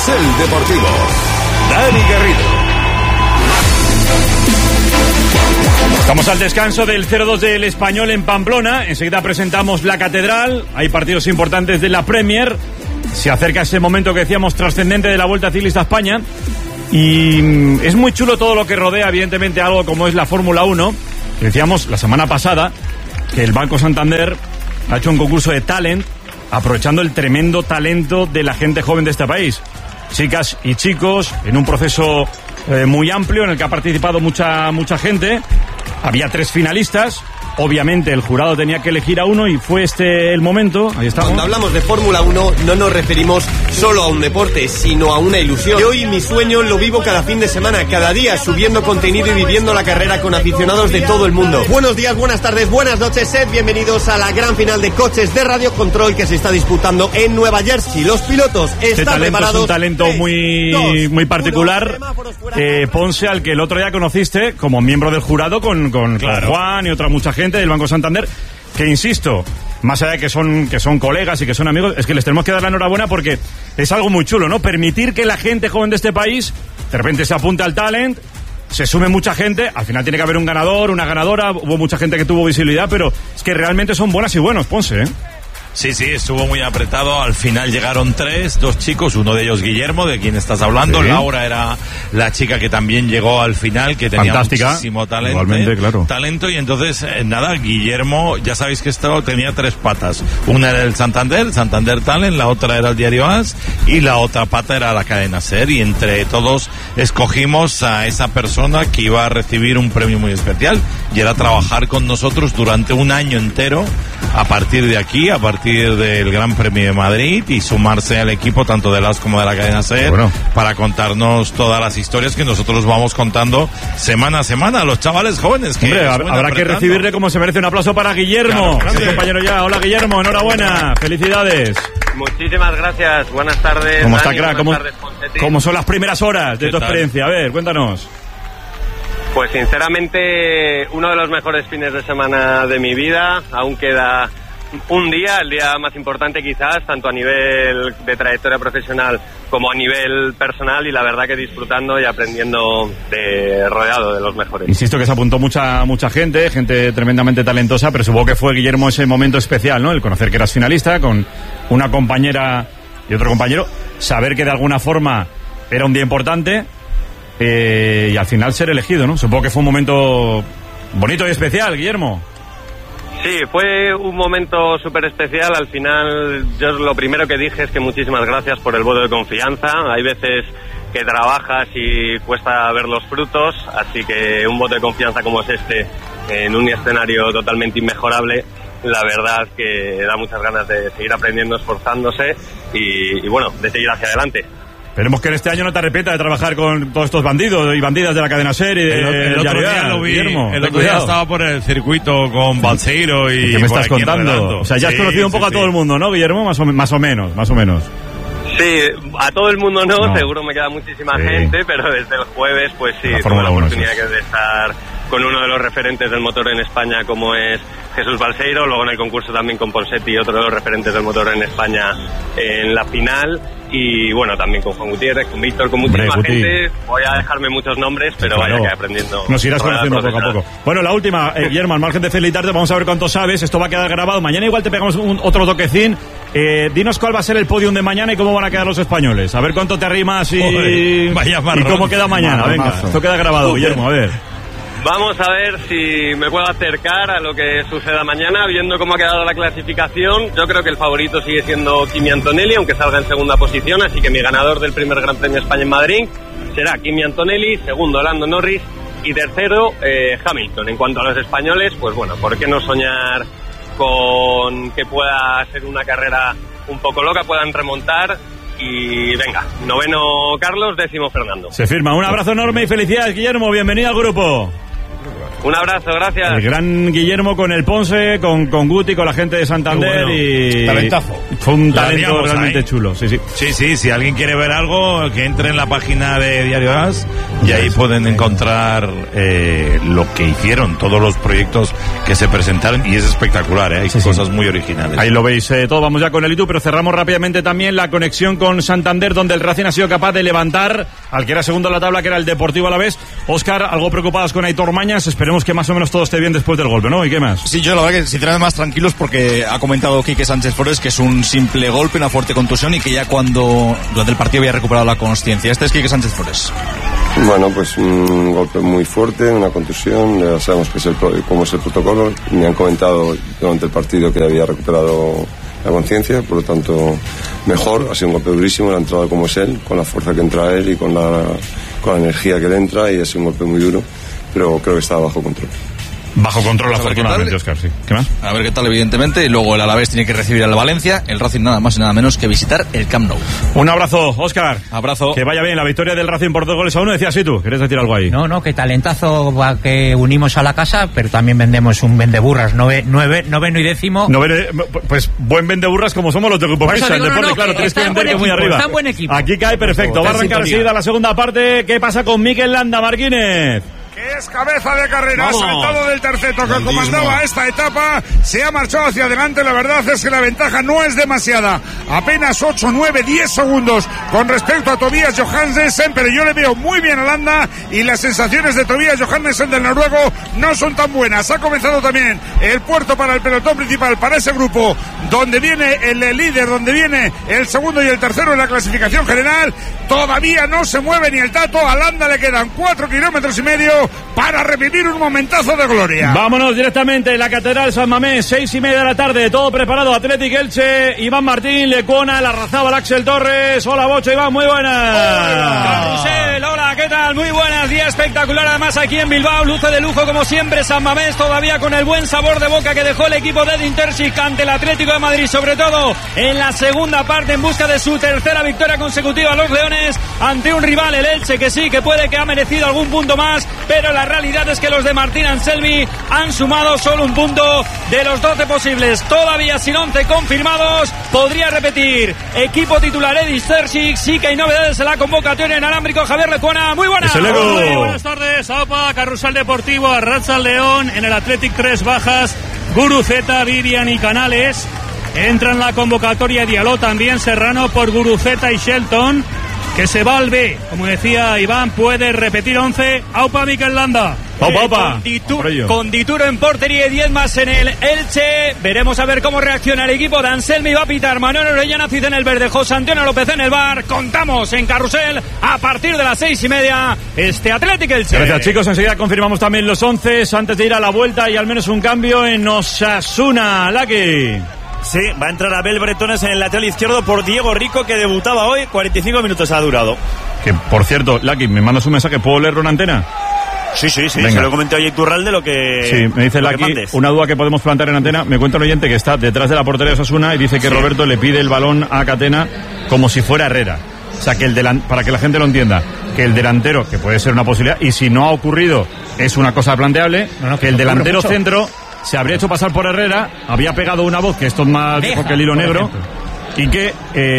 Carrusel Deportivo. Dani Garrido. Estamos al descanso del 0-2 del Español en Pamplona. Enseguida presentamos la Catedral. Hay partidos importantes de la Premier. Se acerca ese momento que decíamos trascendente de la Vuelta Ciclista a España. Y es muy chulo todo lo que rodea, evidentemente, algo como es la Fórmula 1. Decíamos la semana pasada que el Banco Santander ha hecho un concurso de talent, aprovechando el tremendo talento de la gente joven de este país. Chicas y chicos, en un proceso muy amplio en el que ha participado mucha gente. Había 3 finalistas. Obviamente el jurado tenía que elegir a uno y fue este el momento. Ahí estamos. Cuando hablamos de Fórmula 1 no nos referimos solo a un deporte, sino a una ilusión. Y hoy mi sueño lo vivo cada fin de semana, cada día, subiendo contenido y viviendo la carrera con aficionados de todo el mundo. Buenos días, buenas tardes, buenas noches, sed bienvenidos a la gran final de coches de Radio Control que se está disputando en Nueva Jersey. Los pilotos están preparados. Es un talento muy particular. Ponce, al que el otro día conociste como miembro del jurado con Juan y otra mucha gente del Banco Santander, que insisto, más allá de que son colegas y que son amigos, es que les tenemos que dar la enhorabuena porque es algo muy chulo, ¿no? Permitir que la gente joven de este país de repente se apunte al talent, se sume mucha gente, al final tiene que haber un ganador, una ganadora, hubo mucha gente que tuvo visibilidad, pero es que realmente son buenas y buenos, Ponce, ¿eh? Sí, estuvo muy apretado. Al final llegaron 2 chicos, uno de ellos Guillermo, de quien estás hablando. Sí. Laura era la chica que también llegó al final, que tenía muchísimo talento. Igualmente, claro. Talento, y entonces, Guillermo, ya sabéis que esto tenía 3 patas. Una era el Santander Talent, la otra era el Diario AS y la otra pata era la cadena SER, y entre todos escogimos a esa persona que iba a recibir un premio muy especial, y era trabajar con nosotros durante un año entero, a partir de aquí, a partir del Gran Premio de Madrid, y sumarse al equipo tanto de las como de la cadena SER, para contarnos todas las historias que nosotros vamos contando semana a semana a los chavales jóvenes. Que hombre, habrá que recibirle como se merece. Un aplauso para Guillermo, claro, compañero ya. Hola Guillermo, enhorabuena, felicidades. Muchísimas gracias, buenas tardes. ¿Cómo está, crack? ¿Cómo son las primeras horas de tu experiencia? A ver, cuéntanos. Pues sinceramente, uno de los mejores fines de semana de mi vida. Aún queda un día, el día más importante quizás, tanto a nivel de trayectoria profesional como a nivel personal, y la verdad que disfrutando y aprendiendo rodeado de los mejores. Insisto que se apuntó mucha gente tremendamente talentosa, pero supongo que fue, Guillermo, ese momento especial, ¿no? El conocer que eras finalista con una compañera y otro compañero, saber que de alguna forma era un día importante, y al final ser elegido, ¿no? Supongo que fue un momento bonito y especial, Guillermo. Sí, fue un momento súper especial. Al final, yo lo primero que dije es que muchísimas gracias por el voto de confianza. Hay veces que trabajas y cuesta ver los frutos, así que un voto de confianza como es este, en un escenario totalmente inmejorable, la verdad que da muchas ganas de seguir aprendiendo, esforzándose y bueno, de seguir hacia adelante. Esperemos que en este año no te arrepientas de trabajar con todos estos bandidos y bandidas de la cadena SER y de el otro día lo vi, Guillermo. El otro día estaba por el circuito con Balseiro y ¿qué me estás contando? O sea, ya has conocido un poco a todo el mundo, ¿no, Guillermo? Más o menos. Sí, a todo el mundo no, seguro me queda muchísima gente, pero desde el jueves, pues sí, tuve la oportunidad de estar con uno de los referentes del motor en España, como es Jesús Balseiro, luego en el concurso también con Ponsetti, otro de los referentes del motor en España en la final, y bueno, también con Juan Gutiérrez, con Víctor, con muchísima gente. Voy a dejarme muchos nombres, pero claro, vaya que aprendiendo. Nos irás conociendo poco a poco. Bueno, la última, Guillermo, al margen de felicitarte, vamos a ver cuánto sabes. Esto va a quedar grabado. Mañana igual te pegamos otro toquecín. Dinos cuál va a ser el podium de mañana y cómo van a quedar los españoles. A ver cuánto te arrimas y cómo queda mañana. Venga, esto queda grabado, Guillermo, a ver. Vamos a ver si me puedo acercar a lo que suceda mañana, viendo cómo ha quedado la clasificación. Yo creo que el favorito sigue siendo Kimi Antonelli, aunque salga en segunda posición, así que mi ganador del primer Gran Premio de España en Madrid será Kimi Antonelli, segundo Lando Norris y tercero Hamilton. En cuanto a los españoles, pues bueno, ¿por qué no soñar con que pueda ser una carrera un poco loca, puedan remontar? Y venga, noveno Carlos, décimo Fernando. Se firma. Un abrazo enorme y felicidades, Guillermo. Bienvenido al grupo. Un abrazo, gracias. El gran Guillermo con el Ponce, con Guti, con la gente de Santander. Bueno. Y talentazo. fue un talento realmente chulo. Sí, si alguien quiere ver algo, que entre en la página de Diario As y ahí pueden encontrar lo que hicieron, todos los proyectos que se presentaron, y es espectacular, hay cosas muy originales. Ahí lo veis todo. Vamos ya con el YouTube, pero cerramos rápidamente también la conexión con Santander, donde el Racing ha sido capaz de levantar al que era segundo en la tabla, que era el Deportivo Alavés. Óscar, algo preocupados con Aitor Mañas, esperemos que más o menos todo esté bien después del golpe, ¿no? ¿Y qué más? Sí, yo la verdad que sinceramente más tranquilos, porque ha comentado Quique Sánchez Flores que es un simple golpe, una fuerte contusión, y que ya cuando durante el partido había recuperado la consciencia. Este es Quique Sánchez Flores. Bueno, pues un golpe muy fuerte, una contusión, ya sabemos cómo es el protocolo. Me han comentado durante el partido que había recuperado la conciencia, por lo tanto mejor. Ha sido un golpe durísimo, la entrada como es él, con la fuerza que entra él y con la energía que le entra, y ha sido un golpe muy duro, pero creo que está bajo control. Bajo control, afortunadamente, Óscar, sí. ¿Qué más? A ver qué tal, evidentemente. Y luego el Alavés tiene que recibir al Valencia, el Racing nada más y nada menos que visitar el Camp Nou. Un abrazo, Óscar. Abrazo. Que vaya bien la victoria del Racing por 2-1. Decías sí tú, ¿quieres decir algo ahí? No, que talentazo que unimos a la casa, pero también vendemos un vendeburras, noveno y décimo. Pues buen vendeburras como somos los de Grupo Prisa. El deporte, claro, tienes que vender que muy arriba. Está en buen equipo. Aquí cae perfecto. Va a arrancar enseguida la segunda parte. ¿Qué pasa con Mikel Landa, Marquínez? Es cabeza de carrera, ha saltado del terceto que comandaba esta etapa, se ha marchado hacia adelante. La verdad es que la ventaja no es demasiada, apenas 8, 9, 10 segundos con respecto a Tobias Johannessen, pero yo le veo muy bien a Landa, y las sensaciones de Tobias Johannessen del noruego no son tan buenas. Ha comenzado también el puerto para el pelotón principal, para ese grupo donde viene el líder, donde viene el segundo y el tercero en la clasificación general. Todavía no se mueve ni el tato, a Landa le quedan 4,5 kilómetros para revivir un momentazo de gloria. Vámonos directamente, la Catedral San Mamés, 6:30 de la tarde, todo preparado. Athletic Elche, Iván Martín, Lecuona, Larrazábal, Axel Torres. Hola, Bocho, Iván, muy buenas. Carrusel, hola, ¿qué tal? Muy buenas, día espectacular además aquí en Bilbao, luce de lujo como siempre San Mamés, todavía con el buen sabor de boca que dejó el equipo de Edin Terzic ante el Atlético de Madrid, sobre todo en la segunda parte, en busca de su tercera victoria consecutiva a los Leones, ante un rival, el Elche, que sí, que puede que ha merecido algún punto más, pero la realidad es que los de Martín Anselmi han sumado solo un punto de los 12 posibles, todavía sin 11 confirmados. Podría repetir equipo titular Edin Terzic, sí que hay novedades en la convocatoria en alámbrico. Javier Lecuona, muy buenas. Muy buenas tardes, AUPA, Carrusel Deportivo, Arratsaldeon León, en el Athletic 3 bajas, Guruceta, Vivian y Canales. Entra en la convocatoria Diallo, también Serrano por Guruceta y Shelton, que se va al B. Como decía Iván, puede repetir 11. Aupa Mikel Landa. Aupa. Con Dituro en portería y 10 más en el Elche. Veremos a ver cómo reacciona el equipo de Anselmi. Va a pitar Manuel Orellana Cid en el verde, José Antonio López en el bar. Contamos en Carrusel a partir de las 6:30 este Athletic Elche. Gracias, chicos, enseguida confirmamos también los 11 antes de ir a la vuelta, y al menos un cambio en Osasuna. Lucky. Sí, va a entrar Abel Bretones en el lateral izquierdo por Diego Rico, que debutaba hoy. 45 minutos ha durado. Que, por cierto, Lucky, me mandas un mensaje, ¿puedo leerlo en antena? Sí, venga. Se lo comenté hoy a Iturralde lo que... Sí, me dice Lucky, una duda que podemos plantear en antena. Me cuenta un oyente que está detrás de la portería de Osasuna y dice que Roberto le pide el balón a Catena como si fuera Herrera. O sea, que para que la gente lo entienda, que el delantero, que puede ser una posibilidad, y si no ha ocurrido, es una cosa planteable, que el delantero centro se habría hecho pasar por Herrera, había pegado una voz, que esto es más viejo que el hilo negro, y que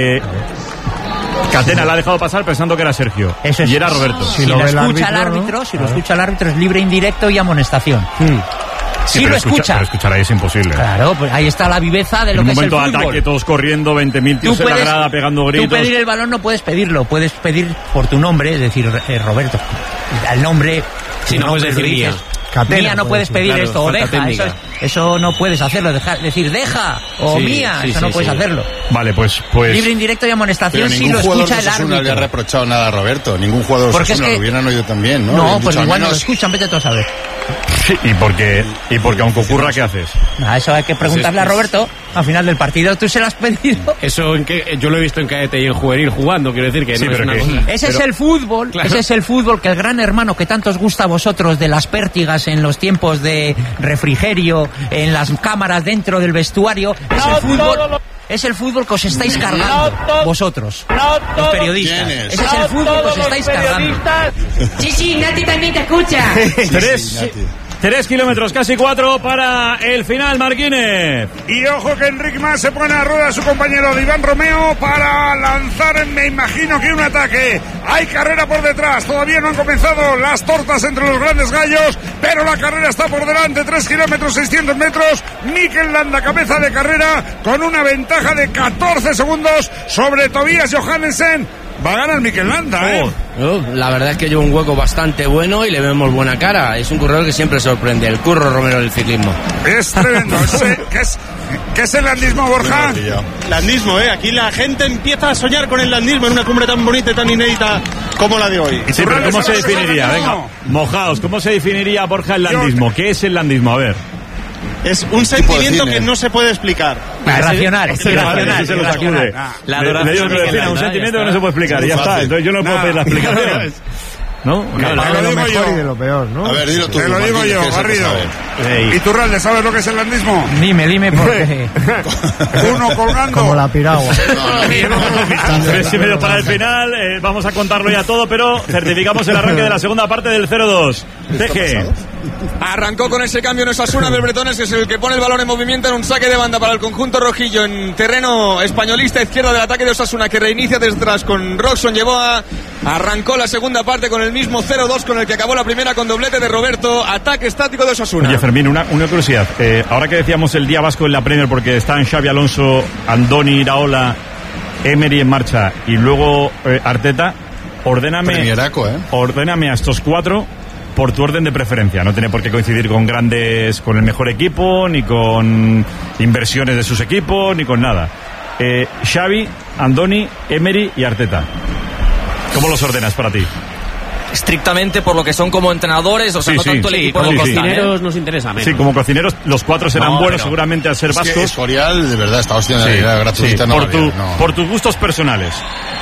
Catena la ha dejado pasar pensando que era Sergio. Eso es, y era Roberto. Si lo escucha el árbitro, si lo escucha el árbitro, es libre, indirecto y amonestación. Sí, lo escucha. Pero escuchar ahí es imposible. Claro, pues ahí está la viveza de lo que es el fútbol. En un momento de ataque, todos corriendo, 20.000 tíos en la grada pegando gritos. Tú pedir el balón no puedes pedirlo, puedes pedir por tu nombre, es decir, Roberto. El nombre... Si no puedes decir Mía. Mía no puedes pedir, claro, esto, o deja, eso no puedes hacerlo, decir deja o Mía, eso no puedes hacerlo. Vale, pues libre, indirecto y amonestación si lo escucha el árbitro. No le ha reprochado nada a Roberto, ningún jugador de Osasuna lo hubieran oído también, ¿no? No, pues igual no lo escuchan, vete tú a saber. Sí, y porque aunque ocurra, ¿qué haces? Eso hay que preguntarle a Roberto al final del partido. ¿Tú se lo has pedido? Eso yo lo he visto en cadete y en juvenil jugando, quiero decir que no es una cosa. Ese es el fútbol, claro. Ese es el fútbol, que el gran hermano que tanto os gusta a vosotros, de las pértigas en los tiempos de refrigerio, en las cámaras dentro del vestuario, es el fútbol. Es el fútbol que os estáis cargando vosotros, los periodistas. Ese es el fútbol que os estáis cargando. Sí, Nati también te escucha. 3 kilómetros, casi 4 para el final, Marquínez. Y ojo que Enric Mas se pone a rueda a su compañero de Iván Romeo para lanzar, me imagino que un ataque. Hay carrera por detrás, todavía no han comenzado las tortas entre los grandes gallos, pero la carrera está por delante, 3 kilómetros, 600 metros. Mikel Landa, cabeza de carrera, con una ventaja de 14 segundos sobre Tobias Johannesen. Va a ganar Mikel Landa, ¿eh? La verdad es que lleva un hueco bastante bueno y le vemos buena cara. Es un corredor que siempre sorprende, el Curro Romero del ciclismo. Es tremendo. ¿Qué es el landismo, Borja? Landismo, aquí la gente empieza a soñar con el landismo en una cumbre tan bonita y tan inédita como la de hoy. Sí, pero ¿cómo se definiría? Venga, mojaos, ¿cómo se definiría, Borja, el landismo? ¿Qué es el landismo? A ver. Es un sentimiento que no se puede explicar. Irracional. Un sentimiento que no se puede explicar. Ya está. Entonces yo no puedo pedir la explicación. ¿No? De lo mejor y de lo peor, ¿no? A ver, dilo tú. Te lo digo yo, Garrido. Iturralde, ¿sabes lo que es el landismo? Dime por qué. Uno colgando. Como la piragua. 3:30 para el final. Vamos a contarlo ya todo, pero certificamos el arranque de la segunda parte del 0-2. Teje. Arrancó con ese cambio en Osasuna del Bretones, que es el que pone el balón en movimiento en un saque de banda para el conjunto rojillo en terreno españolista, izquierda del ataque de Osasuna, que reinicia desde atrás con Roxon Yeboah. Arrancó la segunda parte con el mismo 0-2 con el que acabó la primera, con doblete de Roberto. Ataque estático de Osasuna. Oye, Fermín, una curiosidad. Ahora que decíamos el día vasco en la Premier, porque están Xabi Alonso, Andoni Iraola, Emery en marcha y luego Arteta, ordéname a estos 4 por tu orden de preferencia. No tiene por qué coincidir con el mejor equipo, ni con inversiones de sus equipos, ni con nada. Xavi, Andoni, Emery y Arteta. ¿Cómo los ordenas para ti? Estrictamente por lo que son como entrenadores, o sea, no tanto el equipo. Como cocineros nos interesa menos. Sí, como cocineros, los 4 serán buenos seguramente al ser vascos. Escorial, de verdad, esta hostia gratuita. Por tus gustos personales.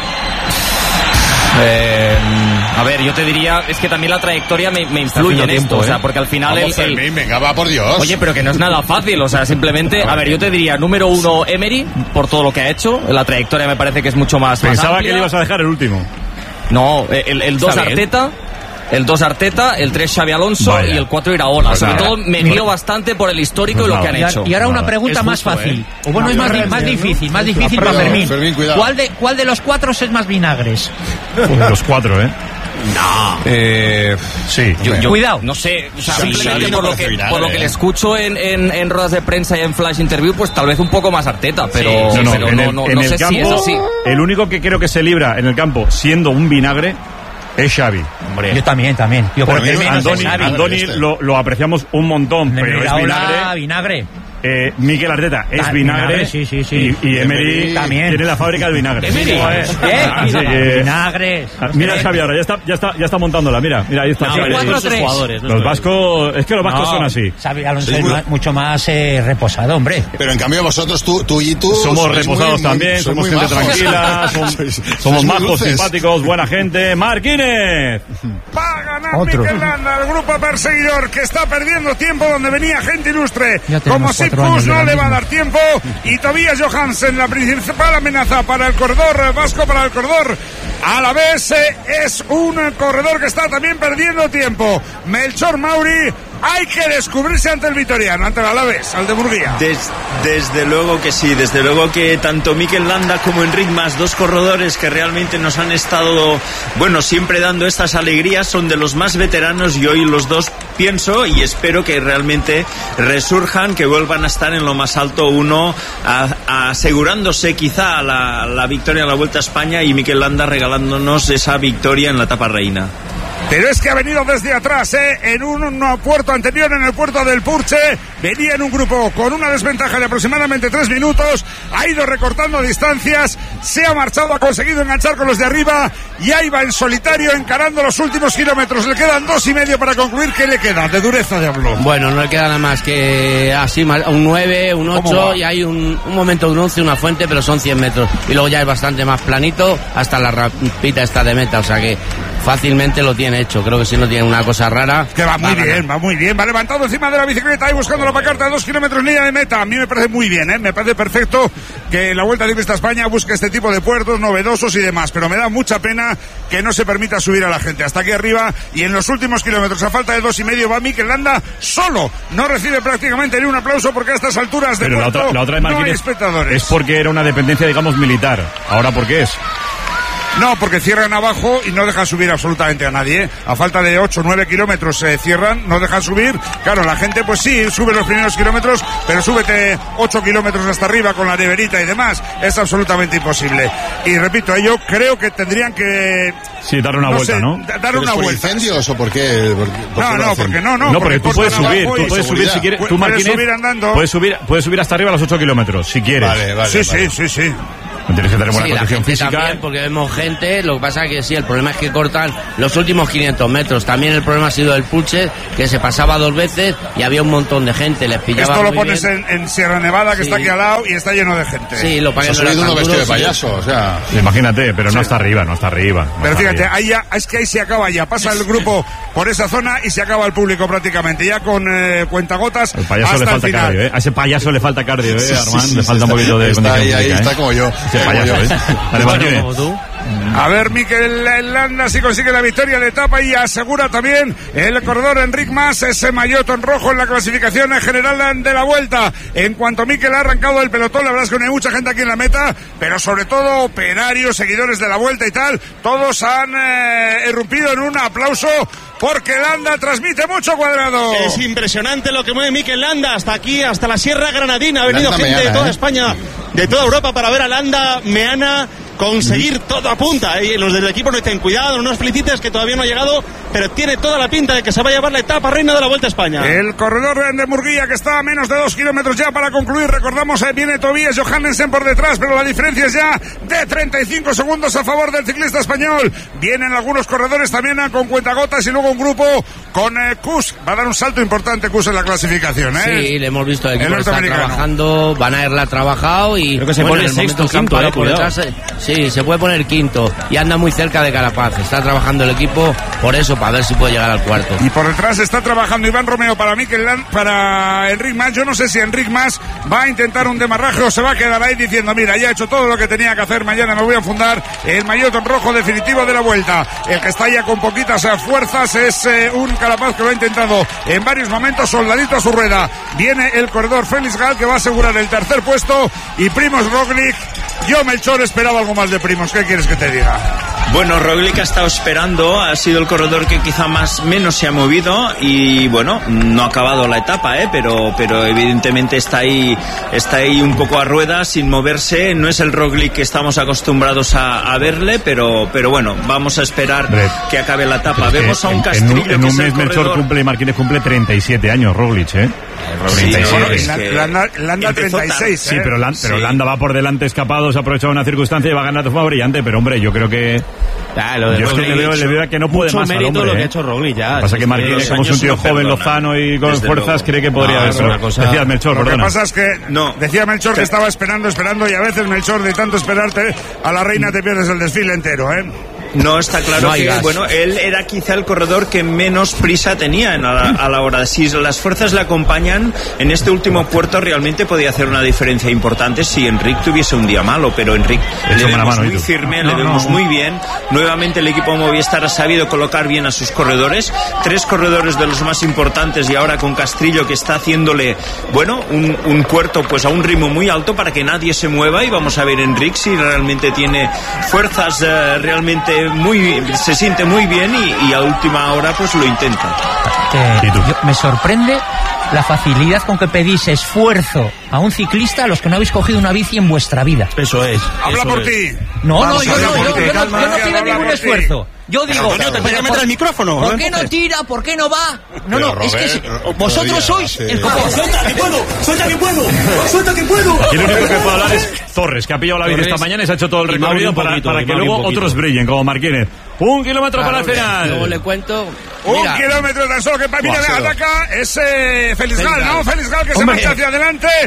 A ver, yo te diría, es que también la trayectoria me influye en esto, o sea, porque al final venga, va, por Dios. Oye, pero que no es nada fácil, o sea, simplemente, a ver, yo te diría, número 1 Emery, por todo lo que ha hecho, la trayectoria me parece que es mucho más Pensaba amplia. que le ibas a dejar el último. No, el 2 Arteta, el 2 Arteta, el 3 Xabi Alonso y el 4 Iraola. Sobre todo me guío bastante por el histórico y lo que han hecho. Y ahora una pregunta más fácil. O bueno, es más difícil para Fermín. ¿Cuál de los 4 es más vinagres? Los 4, No. Sí. Cuidado. No sé, o sea, simplemente por lo que le escucho en ruedas de prensa y en flash interview, pues tal vez un poco más Arteta, pero no sé si es así. El único que creo que se libra en el campo siendo un vinagre es Xavi. Hombre. Yo también. Porque Andoni lo apreciamos un montón, pero es vinagre. Mikel Arteta es vinagre. Sí. Y Emery también tiene la fábrica del vinagre. Vinagres. Mira a Xavi ahora, ya está montándola. Mira, ahí está. Los vascos, es que los vascos son así. Xavi Alonso es mucho más reposado, hombre. Pero en cambio vosotros, tú y tú somos reposados también, somos gente tranquila, somos majos, simpáticos, buena gente. Marquínez. Va a ganar Mikel Landa, el grupo perseguidor que está perdiendo tiempo donde venía gente ilustre. Como Sipus no le va a dar tiempo, y Tobias Johannesen, la principal amenaza para el corredor vasco, para el corredor a la vez, es un corredor que está también perdiendo tiempo. Melchor Mauri, hay que descubrirse ante el Vitoriano, ante el Alavés, al de Murguía. Desde luego que sí, desde luego que tanto Mikel Landa como Enric Mas, 2 corredores que realmente nos han estado, siempre dando estas alegrías, son de los más veteranos, y hoy los 2 pienso y espero que realmente resurjan, que vuelvan a estar en lo más alto, uno asegurándose quizá la victoria en la Vuelta a España, y Mikel Landa regalándonos esa victoria en la etapa reina. Pero es que ha venido desde atrás, en un puerto anterior, en el puerto del Purche. Venía en un grupo con una desventaja de aproximadamente 3 minutos. Ha ido recortando distancias, se ha marchado, ha conseguido enganchar con los de arriba, y ahí va en solitario encarando los últimos kilómetros. Le quedan 2,5 para concluir. ¿Qué le queda de dureza de hablo? Bueno, no le queda nada más que así, un 9, un 8, y hay un momento, un 11, una fuente, pero son 100 metros. Y luego ya es bastante más planito hasta la rampita esta de meta, o sea que fácilmente lo tiene hecho. Creo que si no tiene una cosa rara... Que va muy bien. Va levantado encima de la bicicleta y buscando la pancarta de 2 kilómetros línea de meta. A mí me parece muy bien, me parece perfecto que la Vuelta Ciclista España busque este tipo de puertos novedosos y demás, pero me da mucha pena que no se permita subir a la gente hasta aquí arriba, y en los últimos kilómetros, a falta de 2,5, va Mikel Landa solo. No recibe prácticamente ni un aplauso porque a estas alturas de pero puerto la otra de no hay espectadores. Es porque era una dependencia, digamos, militar. ¿Ahora por qué es? No, porque cierran abajo y no dejan subir absolutamente a nadie. A falta de 8 o 9 kilómetros cierran, no dejan subir. Claro, la gente pues sí, sube los primeros kilómetros, pero súbete 8 kilómetros hasta arriba con la neverita y demás. Es absolutamente imposible. Y repito, yo creo que tendrían que... Sí, dar una vuelta, ¿no? Dar una vuelta. ¿Incendios o por qué? No, porque tú puedes subir. Tú puedes subir si quieres. Tú, Martínez, puedes subir hasta arriba a los 8 kilómetros, si quieres. Vale. Sí. Tienes que tener buena condición física. También, porque vemos gente, lo que pasa es que sí, el problema es que cortan los últimos 500 metros. También el problema ha sido el Puche, que se pasaba 2 veces y había un montón de gente, les pillaba. Esto lo pones en Sierra Nevada, que está aquí al lado, y está lleno de gente. Sí, lo pagan. Se ha subido uno vestido de payaso, o sea... Imagínate, pero no está arriba. Pero fíjate, ahí se acaba ya, pasa el grupo por esa zona y se acaba el público prácticamente, ya con cuentagotas. Al payaso hasta le falta cardio, A ese payaso le falta cardio, Armand, le falta un poquito de condición física. Ahí está como yo. Ese payaso, Vale, como tú. A ver, Mikel Landa si consigue la victoria de etapa y asegura también el corredor Enric Mas ese maillot en rojo en la clasificación general de la Vuelta. En cuanto Mikel ha arrancado el pelotón, la verdad es que no hay mucha gente aquí en la meta, pero sobre todo operarios, seguidores de la Vuelta y tal, todos han irrumpido en un aplauso porque Landa transmite mucho, Cuadrado. Es impresionante lo que mueve Mikel Landa hasta aquí, hasta la Sierra Granadina. Ha venido Landa gente meana, de toda España, de toda Europa para ver a Landa Meana conseguir todo a punta. Y los del equipo no dicen cuidado, no nos felicites que todavía no ha llegado, pero tiene toda la pinta de que se va a llevar la etapa reina de la Vuelta a España. El corredor de Murguía, que está a menos de 2 kilómetros ya para concluir. Recordamos, viene Tobias Johannesen por detrás, pero la diferencia es ya de 35 segundos a favor del ciclista español. Vienen algunos corredores también con cuentagotas y luego un grupo con Kuss. Va a dar un salto importante Kuss en la clasificación, Sí, le hemos visto, el equipo está trabajando, Van Aert la ha trabajado y... Creo que se pone el sexto, quinto, por detrás, sí, se puede poner quinto y anda muy cerca de Carapaz. Está trabajando el equipo por eso, para ver si puede llegar al cuarto. Y por detrás está trabajando Iván Romeo para Enric Mas. Yo no sé si Enric Mas va a intentar un demarraje o se va a quedar ahí diciendo, mira, ya he hecho todo lo que tenía que hacer, mañana me voy a fundar el maillot rojo definitivo de la Vuelta. El que está ya con poquitas fuerzas es un Carapaz que lo ha intentado en varios momentos, soldadito a su rueda. Viene el corredor Félix Gal, que va a asegurar el tercer puesto, y Primož Roglic. Yo, Melchor, esperaba algo más de Primož. ¿Qué quieres que te diga? Bueno, Roglic ha estado esperando, ha sido el corredor que quizá menos se ha movido y bueno, no ha acabado la etapa, pero evidentemente está ahí un poco a ruedas, sin moverse. No es el Roglic que estamos acostumbrados a verle, pero bueno, vamos a esperar que acabe la etapa. Vemos a un Castrillo en que un es mes el Melchor Martínez cumple 37 años, Roglic, Landa 36. Sí, pero Landa va por delante escapado, se ha aprovechado una circunstancia y va a ganar de forma brillante, pero hombre, yo creo que... Yo es que le veo que no puede más al hombre. Lo que ha hecho Roglic ya. Lo que pasa es que Martínez, como es un tío joven, lozano y con fuerzas, cree que podría haber. Decías, Melchor, lo que pasa es que decía Melchor que estaba esperando y a veces, Melchor, de tanto esperarte a la reina te pierdes el desfile entero, No, está claro que, bueno, él era quizá el corredor que menos prisa tenía a la hora. Si las fuerzas le acompañan, en este último puerto realmente podía hacer una diferencia importante si Enric tuviese un día malo, pero Enric le vemos muy firme, le vemos muy bien. Nuevamente el equipo Movistar ha sabido colocar bien a sus corredores, 3 corredores de los más importantes y ahora con Castrillo que está haciéndole, bueno, un puerto pues a un ritmo muy alto para que nadie se mueva, y vamos a ver Enric si realmente tiene fuerzas realmente se siente muy bien y a última hora pues lo intenta. Me sorprende la facilidad con que pedís esfuerzo a un ciclista a los que no habéis cogido una bici en vuestra vida. Eso es. Habla por ti. No, yo no pido ningún esfuerzo. Yo digo, meter el micrófono. ¿Por qué no tira? ¿Por qué no va? No, es que vosotros sois el copo. ¡Suelta que puedo! Aquí el único que puede hablar es Torres, que ha pillado la bici esta mañana y se ha hecho todo el recorrido para que luego otros brillen, como Martínez. 1 kilómetro para el final. Luego le cuento. 1 kilómetro tan solo que para ataca es Félix Gal, ¿no? Félix Gal que se marcha hacia adelante.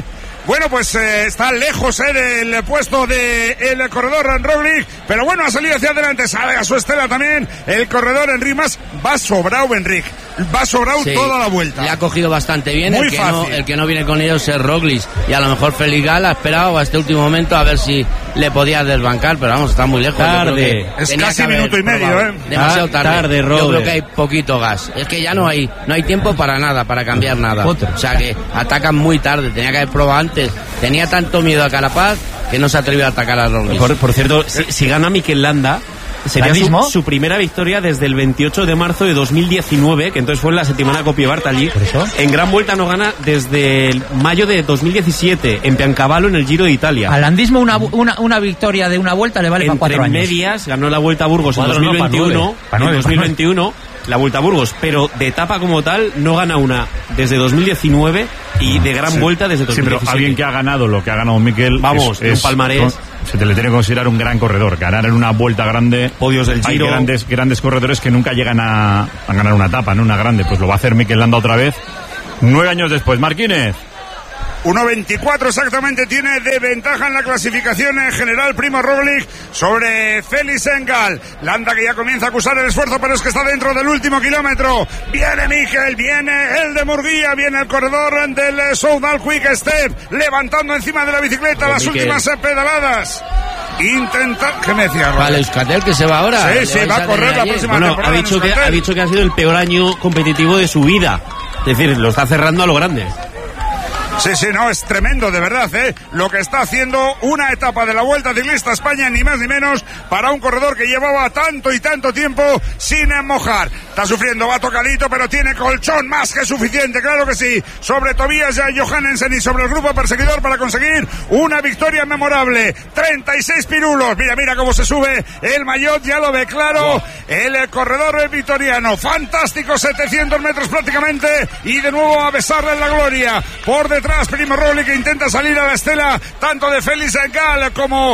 Bueno, pues está lejos del puesto del corredor Roglic, pero bueno, ha salido hacia adelante, sale a su estela también el corredor Enric Mas. Va sobrado Enric, va sobrado toda la vuelta. Le ha cogido bastante bien. Muy el que no viene con ellos es Roglic, y a lo mejor Félix Gal ha esperado a este último momento a ver si le podía desbancar, pero vamos, está muy lejos. Tarde. Es casi minuto y medio, demasiado tarde. Yo Robert. creo que hay poquito gas. Es que ya no hay tiempo para nada, para cambiar nada. O sea que atacan muy tarde, tenía que haber probado antes. Tenía tanto miedo a Carapaz que no se atrevió a atacar a Roglic. Por cierto, si gana Mikel Landa, sería su primera victoria desde el 28 de marzo de 2019, que entonces fue en la Settimana Coppi Bartali. En Gran Vuelta no gana desde el mayo de 2017, en Piancavallo, en el Giro de Italia. Al landismo una victoria de una vuelta le vale para 4 años. Entre medias ganó la Vuelta a Burgos en 2021, la Vuelta a Burgos, pero de etapa como tal no gana una desde 2019 y de Gran Vuelta desde 2017. Sí, pero alguien que ha ganado lo que ha ganado Mikel, vamos, un palmarés. Se te le tiene que considerar un gran corredor. Ganar en una vuelta grande, podios del Giro. Hay grandes corredores que nunca llegan a ganar una etapa, ¿no? Una grande. Pues lo va a hacer Mikel Landa otra vez, 9 años después. Marquínez. 1.24 exactamente tiene de ventaja en la clasificación en general Primo Roglic sobre Félix Gal. Landa que ya comienza a acusar el esfuerzo, pero es que está dentro del último kilómetro. Viene Mikel, viene el de Murguía, viene el corredor del Soudal Quick Step, levantando encima de la bicicleta las últimas pedaladas. Intenta... ¿Qué me decía? Vale, Euskaltel que se va ahora. Sí, va a correr la próxima temporada. Ha dicho que ha sido el peor año competitivo de su vida. Es decir, lo está cerrando a lo grande. Sí, no, es tremendo, de verdad, lo que está haciendo una etapa de la Vuelta Ciclista a España, ni más ni menos, para un corredor que llevaba tanto y tanto tiempo sin mojar. Está sufriendo, va tocadito, pero tiene colchón más que suficiente, claro que sí, sobre Tobias Johannesen y sobre el grupo perseguidor para conseguir una victoria memorable. 36 pirulos, mira cómo se sube el maillot, ya lo ve claro, el corredor vitoriano, fantástico, 700 metros prácticamente, y de nuevo a besarle en la gloria. Por detrás Primo Roglic, que intenta salir a la estela tanto de Félix Gal como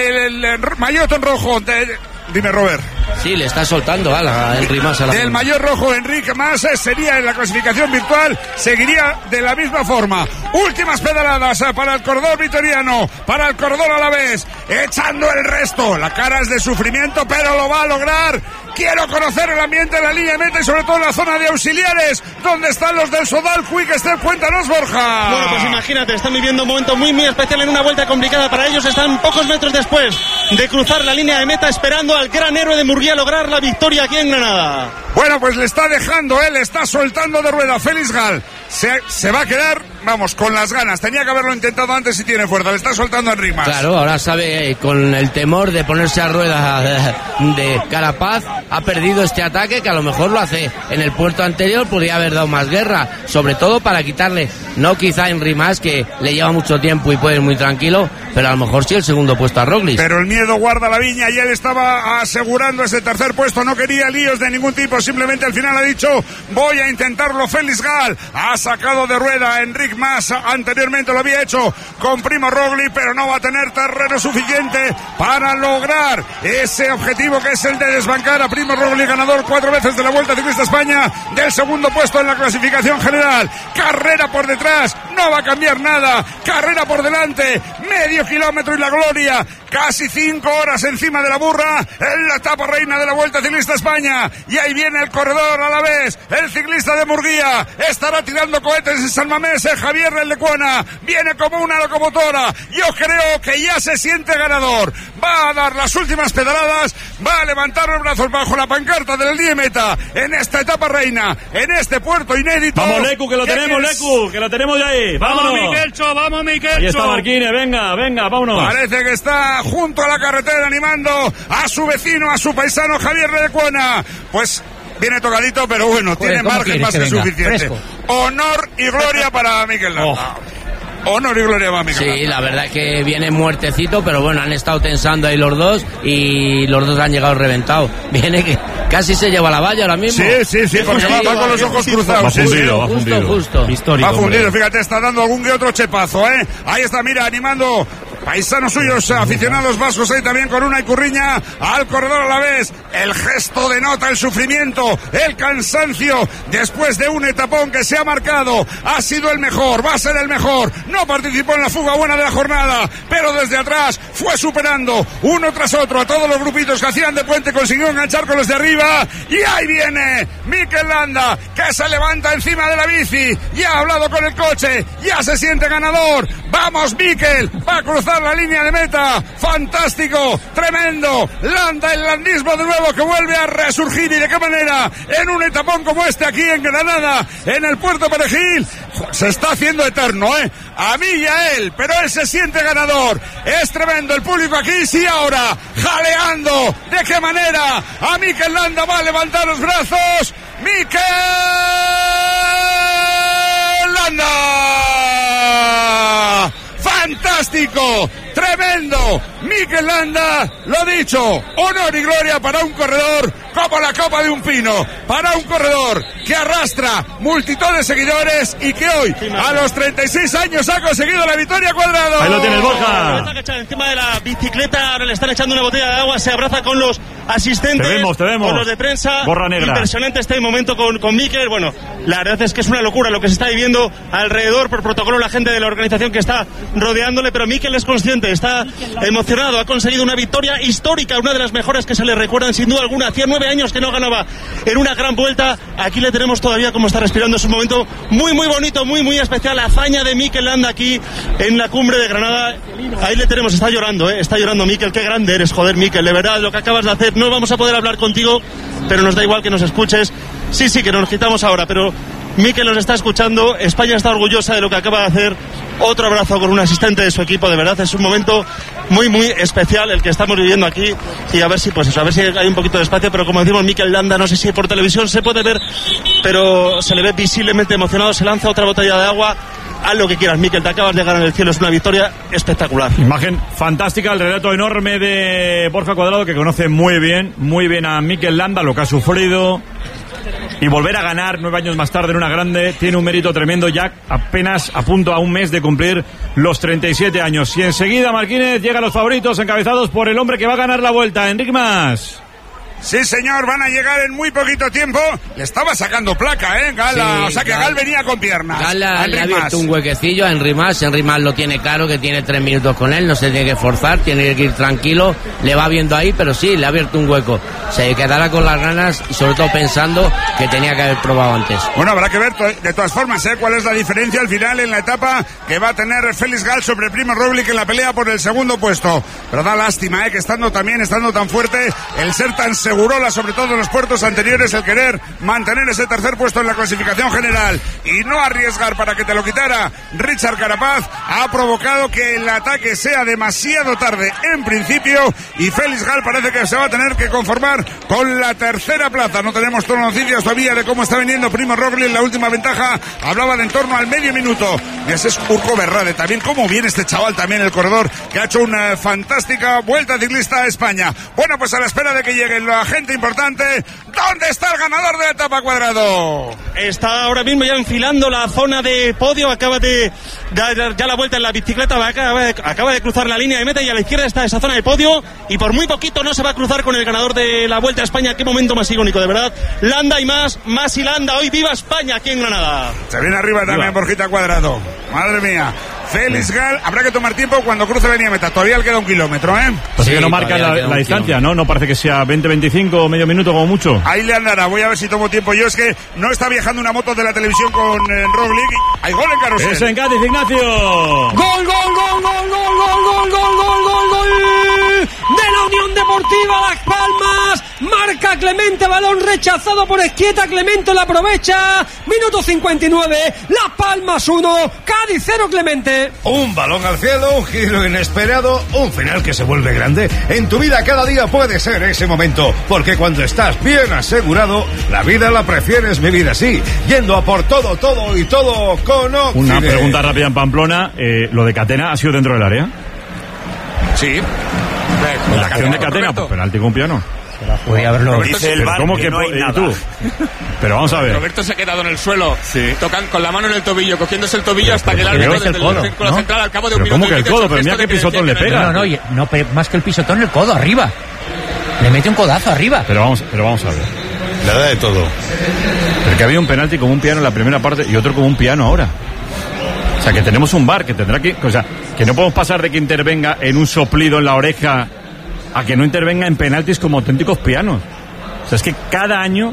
del maillot en rojo. Dime, Robert. Sí, le está soltando a Enric Mas. El maillot rojo Enric Mas sería en la clasificación virtual, seguiría de la misma forma. Últimas pedaladas para el corredor vitoriano, para el corredor alavés, echando el resto. La cara es de sufrimiento, pero lo va a lograr. Quiero conocer el ambiente de la línea de meta y sobre todo en la zona de auxiliares, donde están los del Soudal Quick Step. Cuéntanos, Borja. Bueno, pues imagínate, están viviendo un momento muy especial en una vuelta complicada para ellos. Están pocos metros después de cruzar la línea de meta, esperando al gran héroe de Murguía lograr la victoria aquí en Granada. Bueno, pues le está dejando, le está soltando de rueda. Félix Gal se va a quedar, vamos, con las ganas. Tenía que haberlo intentado antes y tiene fuerza. Le está soltando a Enric Mas. Claro, ahora sabe, con el temor de ponerse a rueda de Carapaz, ha perdido este ataque que a lo mejor lo hace en el puerto anterior, podría haber dado más guerra, sobre todo para quitarle, no quizá a Enric Mas, que le lleva mucho tiempo y puede ir muy tranquilo, pero a lo mejor sí el segundo puesto a Roglic. Pero el miedo guarda la viña y él estaba asegurando ese tercer puesto, no quería líos de ningún tipo, simplemente al final ha dicho, voy a intentarlo. Félix Gal ha sacado de rueda a Enric Mas, anteriormente lo había hecho con Primo Roglic, pero no va a tener terreno suficiente para lograr ese objetivo que es el de desbancar a Primo Roglic, ganador 4 veces de la Vuelta Ciclista a España, del segundo puesto en la clasificación general. Carrera por detrás, no va a cambiar nada, carrera por delante, medio kilómetro y la gloria, casi 5 horas encima de la burra en la etapa reina de la Vuelta Ciclista a España. Y ahí viene el corredor a la vez, el ciclista de Murguía, estará tirando cohetes en San Mamés, Javier Lecuona, viene como una locomotora. Yo creo que ya se siente ganador, va a dar las últimas pedaladas, va a levantar los brazos bajo la pancarta del día de meta en esta etapa reina, en este puerto inédito. Vamos, Lecu, que lo tenemos, Lecu, que lo tenemos de ahí. Vamos, Miquelcho, vamos, Miquelcho. Ahí está Marquínez, venga, vámonos. Parece que está junto a la carretera animando a su vecino, a su paisano Javier Lecuona. Pues viene tocadito, pero bueno, tiene margen más que suficiente. Fresco. Honor y gloria para Mikel Landa. Honor y gloria para Mikel Landa. Sí, la verdad es que viene muertecito, pero bueno, han estado tensando ahí los dos y los dos han llegado reventados. Viene que casi se lleva la valla ahora mismo. Sí, porque va con los ojos cruzados. Va fundido. Justo. Va fundido, fíjate, está dando algún que otro chepazo, Ahí está, mira, animando paisanos suyos, aficionados vascos ahí también con Unai Curriña al corredor a la vez. El gesto denota el sufrimiento, el cansancio después de un etapón que se ha marcado. Ha sido el mejor, va a ser el mejor. No participó en la fuga buena de la jornada, pero desde atrás fue superando uno tras otro a todos los grupitos que hacían de puente, consiguió enganchar con los de arriba. Y ahí viene Mikel Landa, que se levanta encima de la bici, ya ha hablado con el coche, ya se siente ganador. Vamos Mikel, va a cruzar la línea de meta. Fantástico, tremendo. Landa, el landismo de nuevo que vuelve a resurgir, y de qué manera, en un etapón como este aquí en Granada, en el Puerto Perejil. Se está haciendo eterno, a mí y a él, pero él se siente ganador. Es tremendo el público aquí, sí, ahora jaleando. ¿De qué manera? A Mikel Landa va a levantar los brazos. Mikel Landa, fantástico, tremendo. Mikel Landa, lo dicho, honor y gloria para un corredor como la copa de un pino, para un corredor que arrastra multitud de seguidores y que hoy, a los 36 años, ha conseguido la victoria. Cuadrado. Ahí lo tiene el Borja. Encima de la bicicleta, ahora le están echando una botella de agua, se abraza con los asistentes, te vemos. con los de prensa. Borra negra. Impresionante este momento con Mikel. Bueno, la verdad es que es una locura lo que se está viviendo alrededor, por protocolo, la gente de la organización que está rodeándole, pero Mikel es consciente, está emocionado, ha conseguido una victoria histórica, una de las mejores que se le recuerdan sin duda alguna. Hacía 9 años que no ganaba en una gran vuelta. Aquí le tenemos todavía como está respirando. Es un momento muy muy bonito, muy muy especial. La hazaña de Mikel Landa aquí en la cumbre de Granada. Ahí le tenemos, está llorando, está llorando Mikel. Qué grande eres, joder Mikel, de verdad lo que acabas de hacer. No vamos a poder hablar contigo, pero nos da igual que nos escuches. Sí, que nos quitamos ahora, pero Mikel nos está escuchando. España está orgullosa de lo que acaba de hacer. Otro abrazo con un asistente de su equipo. De verdad es un momento muy muy especial el que estamos viviendo aquí, y a ver si hay un poquito de espacio. Pero como decimos, Mikel Landa, no sé si por televisión se puede ver, pero se le ve visiblemente emocionado. Se lanza otra botella de agua. Haz lo que quieras, Mikel, te acabas de ganar el cielo. Es una victoria espectacular. Imagen fantástica, el relato enorme de Borja Cuadrado, que conoce muy bien a Mikel Landa, lo que ha sufrido, y volver a ganar 9 años más tarde en una grande tiene un mérito tremendo, ya apenas a punto, a un mes de cumplir los 37 años. Y enseguida, Marquínez, llegan los favoritos encabezados por el hombre que va a ganar la vuelta, Enric Mas. Sí, señor, van a llegar en muy poquito tiempo. Le estaba sacando placa, Gal. Sí, o sea que Gal venía con piernas. Gal le ha abierto un huequecillo a Enric Mas. Enric Mas lo tiene claro, que tiene 3 minutos con él, no se tiene que forzar, tiene que ir tranquilo. Le va viendo ahí, pero sí, le ha abierto un hueco. Se quedará con las ganas y sobre todo pensando que tenía que haber probado antes. Bueno, habrá que ver de todas formas cuál es la diferencia al final en la etapa que va a tener Félix Gal sobre Primo Roglic en la pelea por el segundo puesto. Pero da lástima, que estando tan fuerte, el ser tan Segurola, sobre todo en los puertos anteriores, el querer mantener ese tercer puesto en la clasificación general y no arriesgar para que te lo quitara Richard Carapaz, ha provocado que el ataque sea demasiado tarde en principio, y Félix Gal parece que se va a tener que conformar con la tercera plaza. No tenemos todas las noticias todavía de cómo está viniendo Primo Roglic. La última ventaja hablaba de en torno al medio minuto. Y ese es Urco Berrade. También cómo viene este chaval, también el corredor, que ha hecho una fantástica vuelta ciclista a España. Bueno, pues a la espera de que llegue la gente importante, ¿dónde está el ganador de la etapa, Cuadrado? Está ahora mismo ya enfilando la zona de podio, acaba de dar ya la vuelta en la bicicleta, acaba de cruzar la línea de meta, y a la izquierda está esa zona de podio, y por muy poquito no se va a cruzar con el ganador de la Vuelta a España. Qué momento más icónico, de verdad. Landa y más y Landa. Hoy viva España aquí en Granada. Se viene arriba también Borjita Cuadrado. Madre mía. Félix Gal, habrá que tomar tiempo cuando cruce la línea de meta. Todavía le queda 1 kilómetro, Así que no marca la distancia, ¿no? No parece que sea 20-25 medio minuto como mucho. Ahí le andará. Voy a ver si tomo tiempo. Yo es que no está viajando una moto de la televisión con Roglic. Hay gol en Carrusel. Es en Cádiz, Ignacio. Gol de la Unión Deportiva Las Palmas. Marca Clemente, balón rechazado por Esquieta. Clemente la aprovecha. Minuto 59. Las Palmas 1, Cádiz 0, Clemente. Un balón al cielo, un giro inesperado, un final que se vuelve grande. En tu vida cada día puede ser ese momento, porque cuando estás bien asegurado, la vida la prefieres vivir así, yendo a por todo con Occident. Una pregunta rápida en Pamplona. ¿Lo de Catena ha sido dentro del área? Sí. La acción de Catena, pues penalti con piano. Podría haberlo. Dice el bar que no hay nada. ¿Tú? Pero vamos a ver. Roberto se ha quedado en el suelo, tocando con la mano en el tobillo, cogiéndose el tobillo hasta que el árbitro desde el círculo central al cabo de un minuto. ¿Cómo que el codo? Pero mira qué pisotón le pega. No, más que el pisotón, el codo arriba. Le mete un codazo arriba. Pero vamos a ver. Le da de todo. Porque había un penalti como un piano en la primera parte y otro como un piano ahora. O sea, que tenemos un VAR que tendrá que... O sea, que no podemos pasar de que intervenga en un soplido en la oreja a que no intervenga en penaltis como auténticos pianos. O sea, es que cada año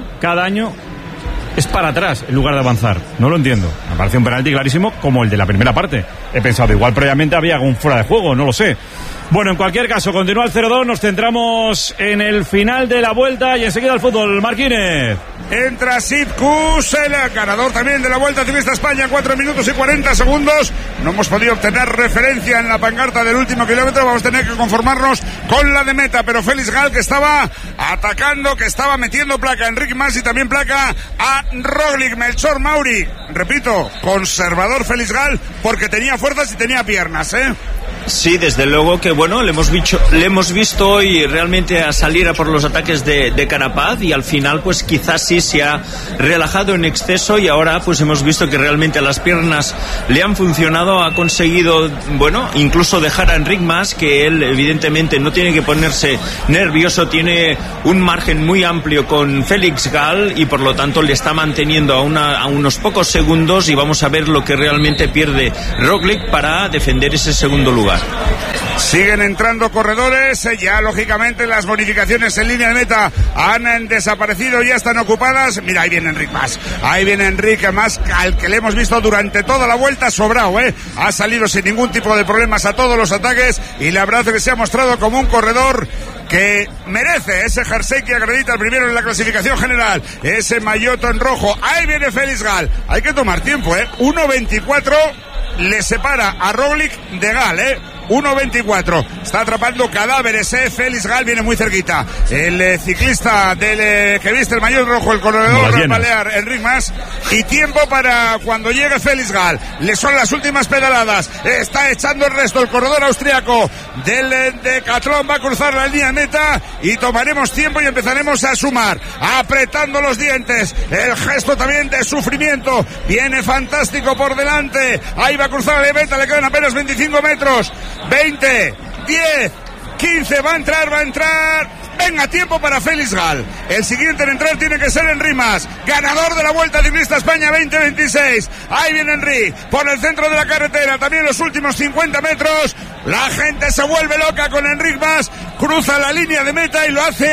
es para atrás en lugar de avanzar. No lo entiendo. Me parece un penalti clarísimo como el de la primera parte. He pensado, igual previamente había algún fuera de juego, no lo sé. Bueno, en cualquier caso, continúa el 0-2, nos centramos en el final de la vuelta y enseguida el fútbol. Marquínez. Entra Sid Kuss, el ganador también de la Vuelta Ciclista España, 4 minutos y 40 segundos. No hemos podido obtener referencia en la pancarta del último kilómetro, vamos a tener que conformarnos con la de meta, pero Félix Gal, que estaba atacando, que estaba metiendo placa a Enric Mas y también placa a Roglic. Melchor Mauri, repito, conservador Félix Gal, porque tenía fuerzas y tenía piernas, Sí, desde luego que bueno, le hemos visto hoy realmente a salir a por los ataques de Carapaz y al final pues quizás sí se ha relajado en exceso y ahora pues hemos visto que realmente las piernas le han funcionado, ha conseguido bueno, incluso dejar a Enric Mas, que él evidentemente no tiene que ponerse nervioso, tiene un margen muy amplio con Félix Gal y por lo tanto le está manteniendo a unos pocos segundos y vamos a ver lo que realmente pierde Roglic para defender ese segundo lugar. Siguen entrando corredores, ya lógicamente las bonificaciones en línea de meta han desaparecido, ya están ocupadas. Mira, ahí viene Enric Mas, ahí viene Enric Mas, al que le hemos visto durante toda la vuelta sobrado, ha salido sin ningún tipo de problemas a todos los ataques y la verdad es que se ha mostrado como un corredor que merece ese jersey que acredita el primero en la clasificación general, ese maillot en rojo. Ahí viene Félix Gal, hay que tomar tiempo, 1.24 le separa a Roglic de Gal, 1.24. Está atrapando cadáveres, Félix Gal viene muy cerquita. El ciclista que viste el maillot rojo, el corredor balear, Enric Mas. Y tiempo para cuando llegue Félix Gal. Le son las últimas pedaladas. Está echando el resto el corredor austriaco del Decathlon. Va a cruzar la línea de meta y tomaremos tiempo y empezaremos a sumar. Apretando los dientes. El gesto también de sufrimiento. Viene fantástico por delante. Ahí va a cruzar la meta. Le quedan apenas 25 metros. 20, 10, 15, va a entrar. Venga, tiempo para Félix Gal. El siguiente en entrar tiene que ser Enric Mas, ganador de la Vuelta Ciclista España 2026. Ahí viene Enric, por el centro de la carretera, también los últimos 50 metros. La gente se vuelve loca con Enric Mas, cruza la línea de meta y lo hace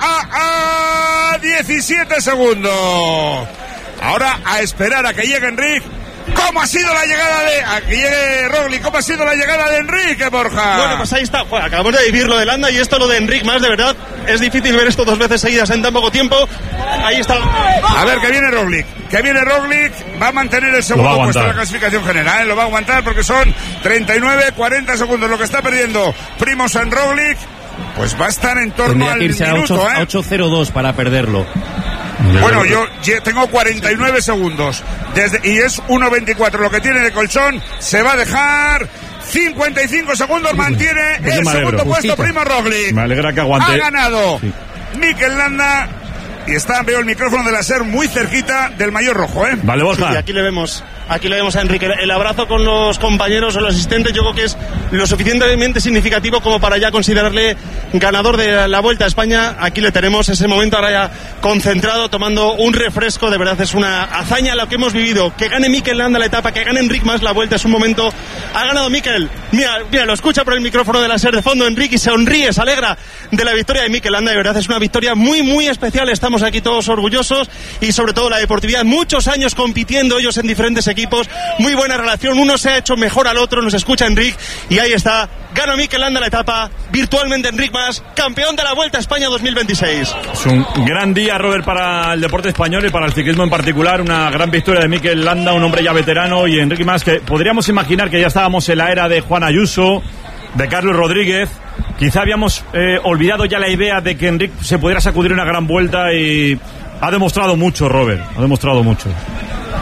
a 17 segundos. Ahora a esperar a que llegue Enric. ¿Cómo ha sido la llegada aquí llegue Roglic? ¿Cómo ha sido la llegada de Enrique, Borja? Bueno, pues ahí está. Bueno, acabamos de vivir lo de Landa y esto lo de Enric Mas, de verdad. Es difícil ver esto dos veces seguidas en tan poco tiempo. Ahí está. A ver, que viene Roglic. Va a mantener el segundo puesto en la clasificación general. Lo va a aguantar porque son 39, 40 segundos. Lo que está perdiendo Primož Roglic, pues va a estar en torno al minuto. A 8.02 para perderlo. Bueno, yo tengo 49 segundos y es 1.24 lo que tiene de colchón. Se va a dejar 55 segundos, mantiene el segundo puesto Primož Roglic. Me alegra que aguante. Ha ganado Mikel Landa y veo el micrófono de la SER muy cerquita del maillot rojo, Vale, Borja. Sí, aquí le vemos a Enrique. El abrazo con los compañeros o los asistentes yo creo que es lo suficientemente significativo como para ya considerarle ganador de la Vuelta a España. Aquí le tenemos ese momento ahora ya concentrado, tomando un refresco. De verdad es una hazaña lo que hemos vivido. Que gane Mikel Landa la etapa, que gane Enric Mas la Vuelta, es un momento. Ha ganado Mikel. Mira, lo escucha por el micrófono de la SER de fondo Enrique y se sonríe, se alegra de la victoria de Mikel Landa. De verdad es una victoria muy, muy especial. Estamos aquí todos orgullosos y sobre todo la deportividad. Muchos años compitiendo ellos en diferentes equipos. Muy buena relación. Uno se ha hecho mejor al otro. Nos escucha Enric y ahí está. Gana Mikel Landa la etapa. Virtualmente Enric Mas, campeón de la Vuelta a España 2026. Es un gran día, Robert, para el deporte español y para el ciclismo en particular. Una gran victoria de Mikel Landa, un hombre ya veterano, y Enric Mas, que podríamos imaginar que ya estábamos en la era de Juan Ayuso, de Carlos Rodríguez. Quizá habíamos olvidado ya la idea de que Enric se pudiera sacudir una gran vuelta y ha demostrado mucho, Robert. Ha demostrado mucho.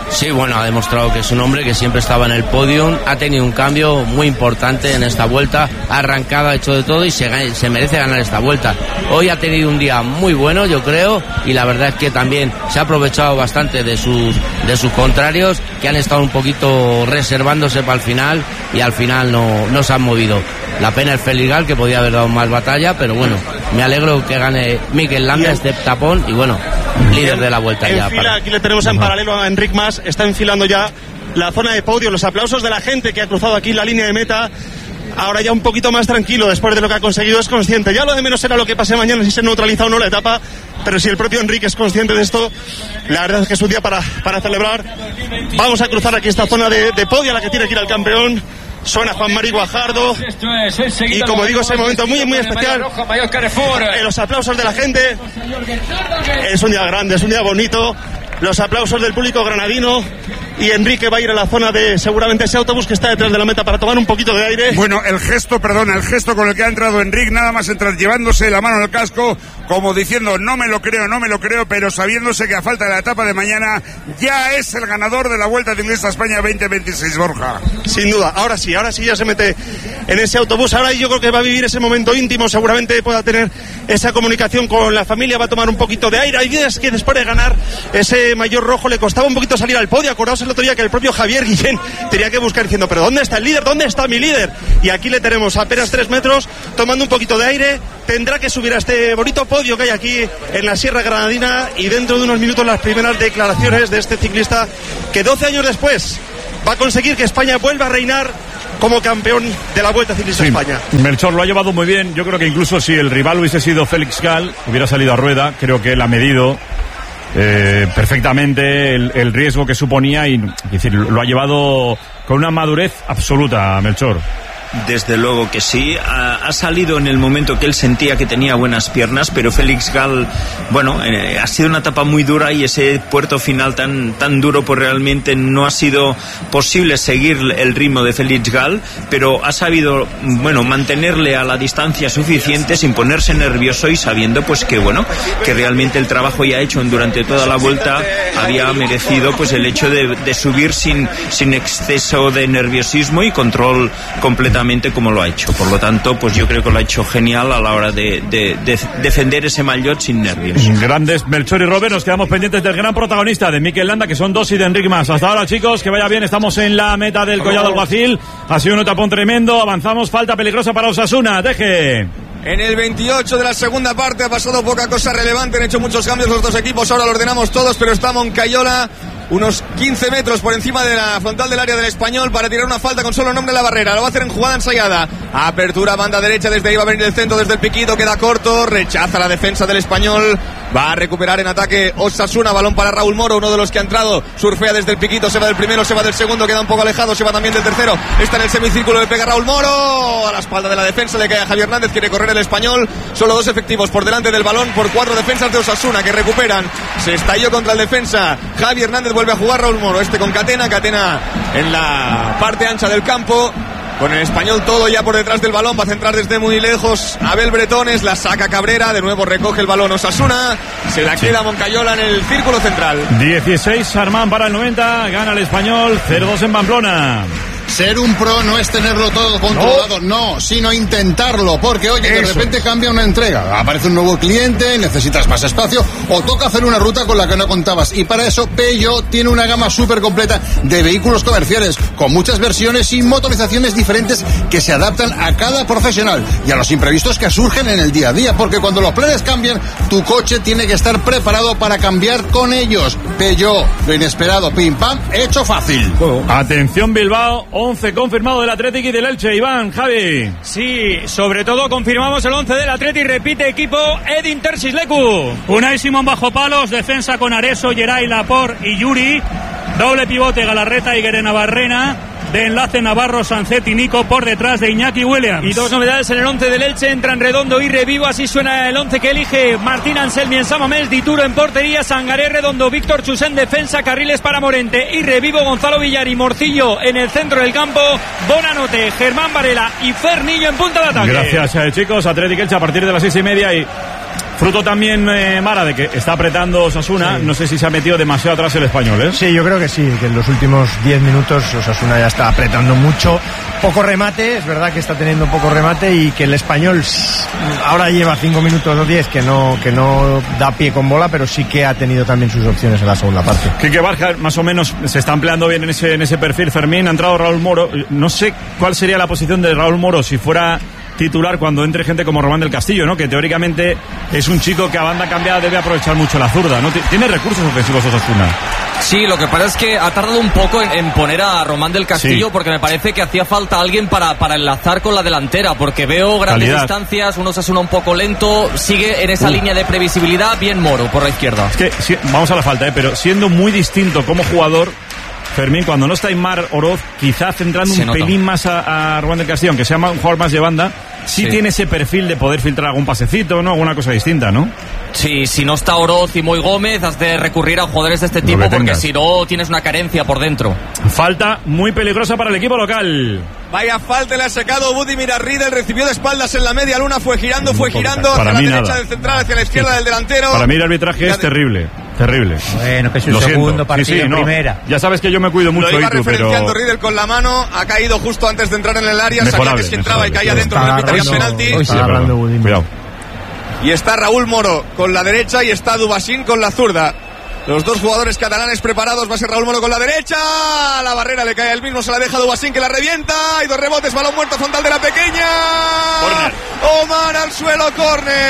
Sí, bueno, ha demostrado que es un hombre que siempre estaba en el podium, ha tenido un cambio muy importante en esta vuelta, ha arrancado, ha hecho de todo y se merece ganar esta vuelta. Hoy ha tenido un día muy bueno, yo creo, y la verdad es que también se ha aprovechado bastante de sus contrarios, que han estado un poquito reservándose para el final y al final no se han movido. La pena es Félix Gal, que podía haber dado más batalla, pero bueno, me alegro que gane Mikel Landa este tapón y bueno, líder de la vuelta ya. Aquí le tenemos en paralelo a Enric Mas, está enfilando ya la zona de podio, los aplausos de la gente que ha cruzado aquí la línea de meta. Ahora ya un poquito más tranquilo después de lo que ha conseguido, es consciente. Ya lo de menos era lo que pase mañana, si se neutraliza o no la etapa, pero si el propio Enrique es consciente de esto, la verdad es que es un día para celebrar. Vamos a cruzar aquí esta zona de podio a la que tiene que ir el campeón. Suena Juan Mari Guajardo y como digo, es un momento muy muy especial, los aplausos de la gente. Es un día grande, es un día bonito, los aplausos del público granadino. Y Enrique va a ir a la zona de seguramente ese autobús que está detrás de la meta para tomar un poquito de aire. Bueno, el gesto con el que ha entrado Enrique, nada más entrar llevándose la mano al casco, como diciendo no me lo creo, pero sabiéndose que a falta de la etapa de mañana ya es el ganador de la Vuelta Ciclista España 2026, Borja. Sin duda, ahora sí ya se mete en ese autobús, ahora yo creo que va a vivir ese momento íntimo, seguramente pueda tener esa comunicación con la familia, va a tomar un poquito de aire. Hay días que después de ganar ese maillot rojo le costaba un poquito salir al podio, acordaos el otro día que el propio Javier Guillén tenía que buscar diciendo, pero ¿dónde está el líder? ¿Dónde está mi líder? Y aquí le tenemos a apenas 3 metros, tomando un poquito de aire, tendrá que subir a este bonito podio que hay aquí en la Sierra Granadina y dentro de unos minutos las primeras declaraciones de este ciclista que 12 años después va a conseguir que España vuelva a reinar como campeón de la Vuelta Ciclista España. Melchor lo ha llevado muy bien, yo creo que incluso si el rival hubiese sido Félix Gal, hubiera salido a rueda, creo que él ha medido perfectamente el riesgo que suponía y es decir, lo ha llevado con una madurez absoluta, Melchor. Desde luego que sí, ha salido en el momento que él sentía que tenía buenas piernas, pero Félix Gal, bueno, ha sido una etapa muy dura y ese puerto final tan duro, pues realmente no ha sido posible seguir el ritmo de Félix Gal, pero ha sabido, bueno, mantenerle a la distancia suficiente sin ponerse nervioso y sabiendo pues que, bueno, que realmente el trabajo ya hecho durante toda la vuelta había merecido pues el hecho de subir sin exceso de nerviosismo y control completamente como lo ha hecho. Por lo tanto, pues yo creo que lo ha hecho genial a la hora de defender ese maillot sin nervios. Grandes Melchor y Robert, nos quedamos pendientes del gran protagonista de Mikel Landa, que son 2 y de Enric Mas. Hasta ahora, chicos, que vaya bien, estamos en la meta del Collado Alguacil. Ha sido un etapón tremendo, avanzamos, falta peligrosa para Osasuna, deje. En el 28 de la segunda parte ha pasado poca cosa relevante, han hecho muchos cambios los dos equipos, ahora lo ordenamos todos, pero está Moncayola unos 15 metros por encima de la frontal del área del Español para tirar una falta con solo nombre en la barrera. Lo va a hacer en jugada ensayada. Apertura, banda derecha, desde ahí va a venir el centro, desde el piquito, queda corto, rechaza la defensa del Español. Va a recuperar en ataque Osasuna, balón para Raúl Moro, uno de los que ha entrado, surfea desde el piquito, se va del primero, se va del segundo, queda un poco alejado, se va también del tercero, está en el semicírculo, le pega Raúl Moro, a la espalda de la defensa, le cae a Javier Hernández, quiere correr el Español, solo 2 efectivos por delante del balón, por 4 defensas de Osasuna que recuperan, se estalló contra el defensa, Javier Hernández vuelve a jugar, Raúl Moro, con Catena en la parte ancha del campo. Con el Español todo ya por detrás del balón, va a centrar desde muy lejos Abel Bretones, la saca Cabrera, de nuevo recoge el balón Osasuna, se la queda Moncayola en el círculo central. 16 Armán para el 90, gana el Español, 0-2 en Pamplona. Ser un pro no es tenerlo todo controlado, no, sino intentarlo, porque oye, de repente cambia una entrega, aparece un nuevo cliente, necesitas más espacio o toca hacer una ruta con la que no contabas, y para eso Peugeot tiene una gama súper completa de vehículos comerciales, con muchas versiones y motorizaciones diferentes que se adaptan a cada profesional y a los imprevistos que surgen en el día a día, porque cuando los planes cambian, tu coche tiene que estar preparado para cambiar con ellos. Peugeot, lo inesperado, pim pam, hecho fácil. Atención Bilbao, 11 confirmado del Athletic y del Elche. Iván, Javi. Sí, sobre todo confirmamos el 11 del Athletic, repite equipo Edin Terzic Leku. Unai Simón bajo palos, defensa con Areso, Geray, Laporte y Yuri. Doble pivote Galarreta y Guerena Barrena. De enlace Navarro, Sancet y Nico por detrás de Iñaki Williams. Y 2 novedades en el 11 del Elche, entran Redondo y Revivo, así suena el 11 que elige Martín Anselmi en Samamés, Dituro en portería, Sangaré, Redondo, Víctor Chusén, defensa, Carriles para Morente y Revivo, Gonzalo Villar y Morcillo en el centro del campo, Bonanote, Germán Varela y Fernillo en punta de ataque. Gracias chicos, Athletic Elche a partir de las 6:30 y Fruto también, Mara, de que está apretando Osasuna. Sí. No sé si se ha metido demasiado atrás el Español, ¿eh? Sí, yo creo que sí, que en los últimos 10 minutos Osasuna ya está apretando mucho. Poco remate, es verdad que está teniendo poco remate, y que el Español ahora lleva 5 minutos o 10 que no da pie con bola, pero sí que ha tenido también sus opciones en la segunda parte. Quique Barja más o menos se está empleando bien en ese perfil. Fermín, ha entrado Raúl Moro. No sé cuál sería la posición de Raúl Moro si fuera titular cuando entre gente como Román del Castillo, ¿no? Que teóricamente es un chico que a banda cambiada debe aprovechar mucho la zurda, ¿no? Tiene recursos ofensivos Osasuna. Sí, lo que pasa es que ha tardado un poco en poner a Román del Castillo, sí, porque me parece que hacía falta alguien para enlazar con la delantera, porque veo grandes distancias, un Osasuna un poco lento, sigue en esa línea de previsibilidad, bien Moro por la izquierda. Es que sí, vamos a la falta, pero siendo muy distinto como jugador, Fermín, cuando no está Aimar Oroz, quizá centrando un pelín más a Román del Castillo, aunque sea un jugador más de banda, sí tiene ese perfil de poder filtrar algún pasecito, ¿no? Alguna cosa distinta, ¿no? Sí, si no está Oroz y Moy Gómez, has de recurrir a jugadores de este tipo, porque si no tienes una carencia por dentro. Falta muy peligrosa para el equipo local. Vaya falta, le ha sacado Budimir Riedel, recibió de espaldas en la media luna, fue girando hacia la derecha del central, hacia la izquierda del delantero. Para mí el arbitraje es terrible. Bueno, que es un segundo partido en primera. Ya sabes que yo me cuido mucho. Lo iba referenciando Riedel con la mano, ha caído justo antes de entrar en el área, sabía que si entraba y caía dentro no le pitarían penalti. Cuidado. Y está Raúl Moro con la derecha y está Dubasín con la zurda. Los dos jugadores catalanes preparados. Va a ser Raúl Moro con la derecha. La barrera le cae al mismo, se la deja Dubasín, que la revienta. Hay 2 rebotes, balón muerto frontal de la pequeña. Corner. Omar al suelo, córner.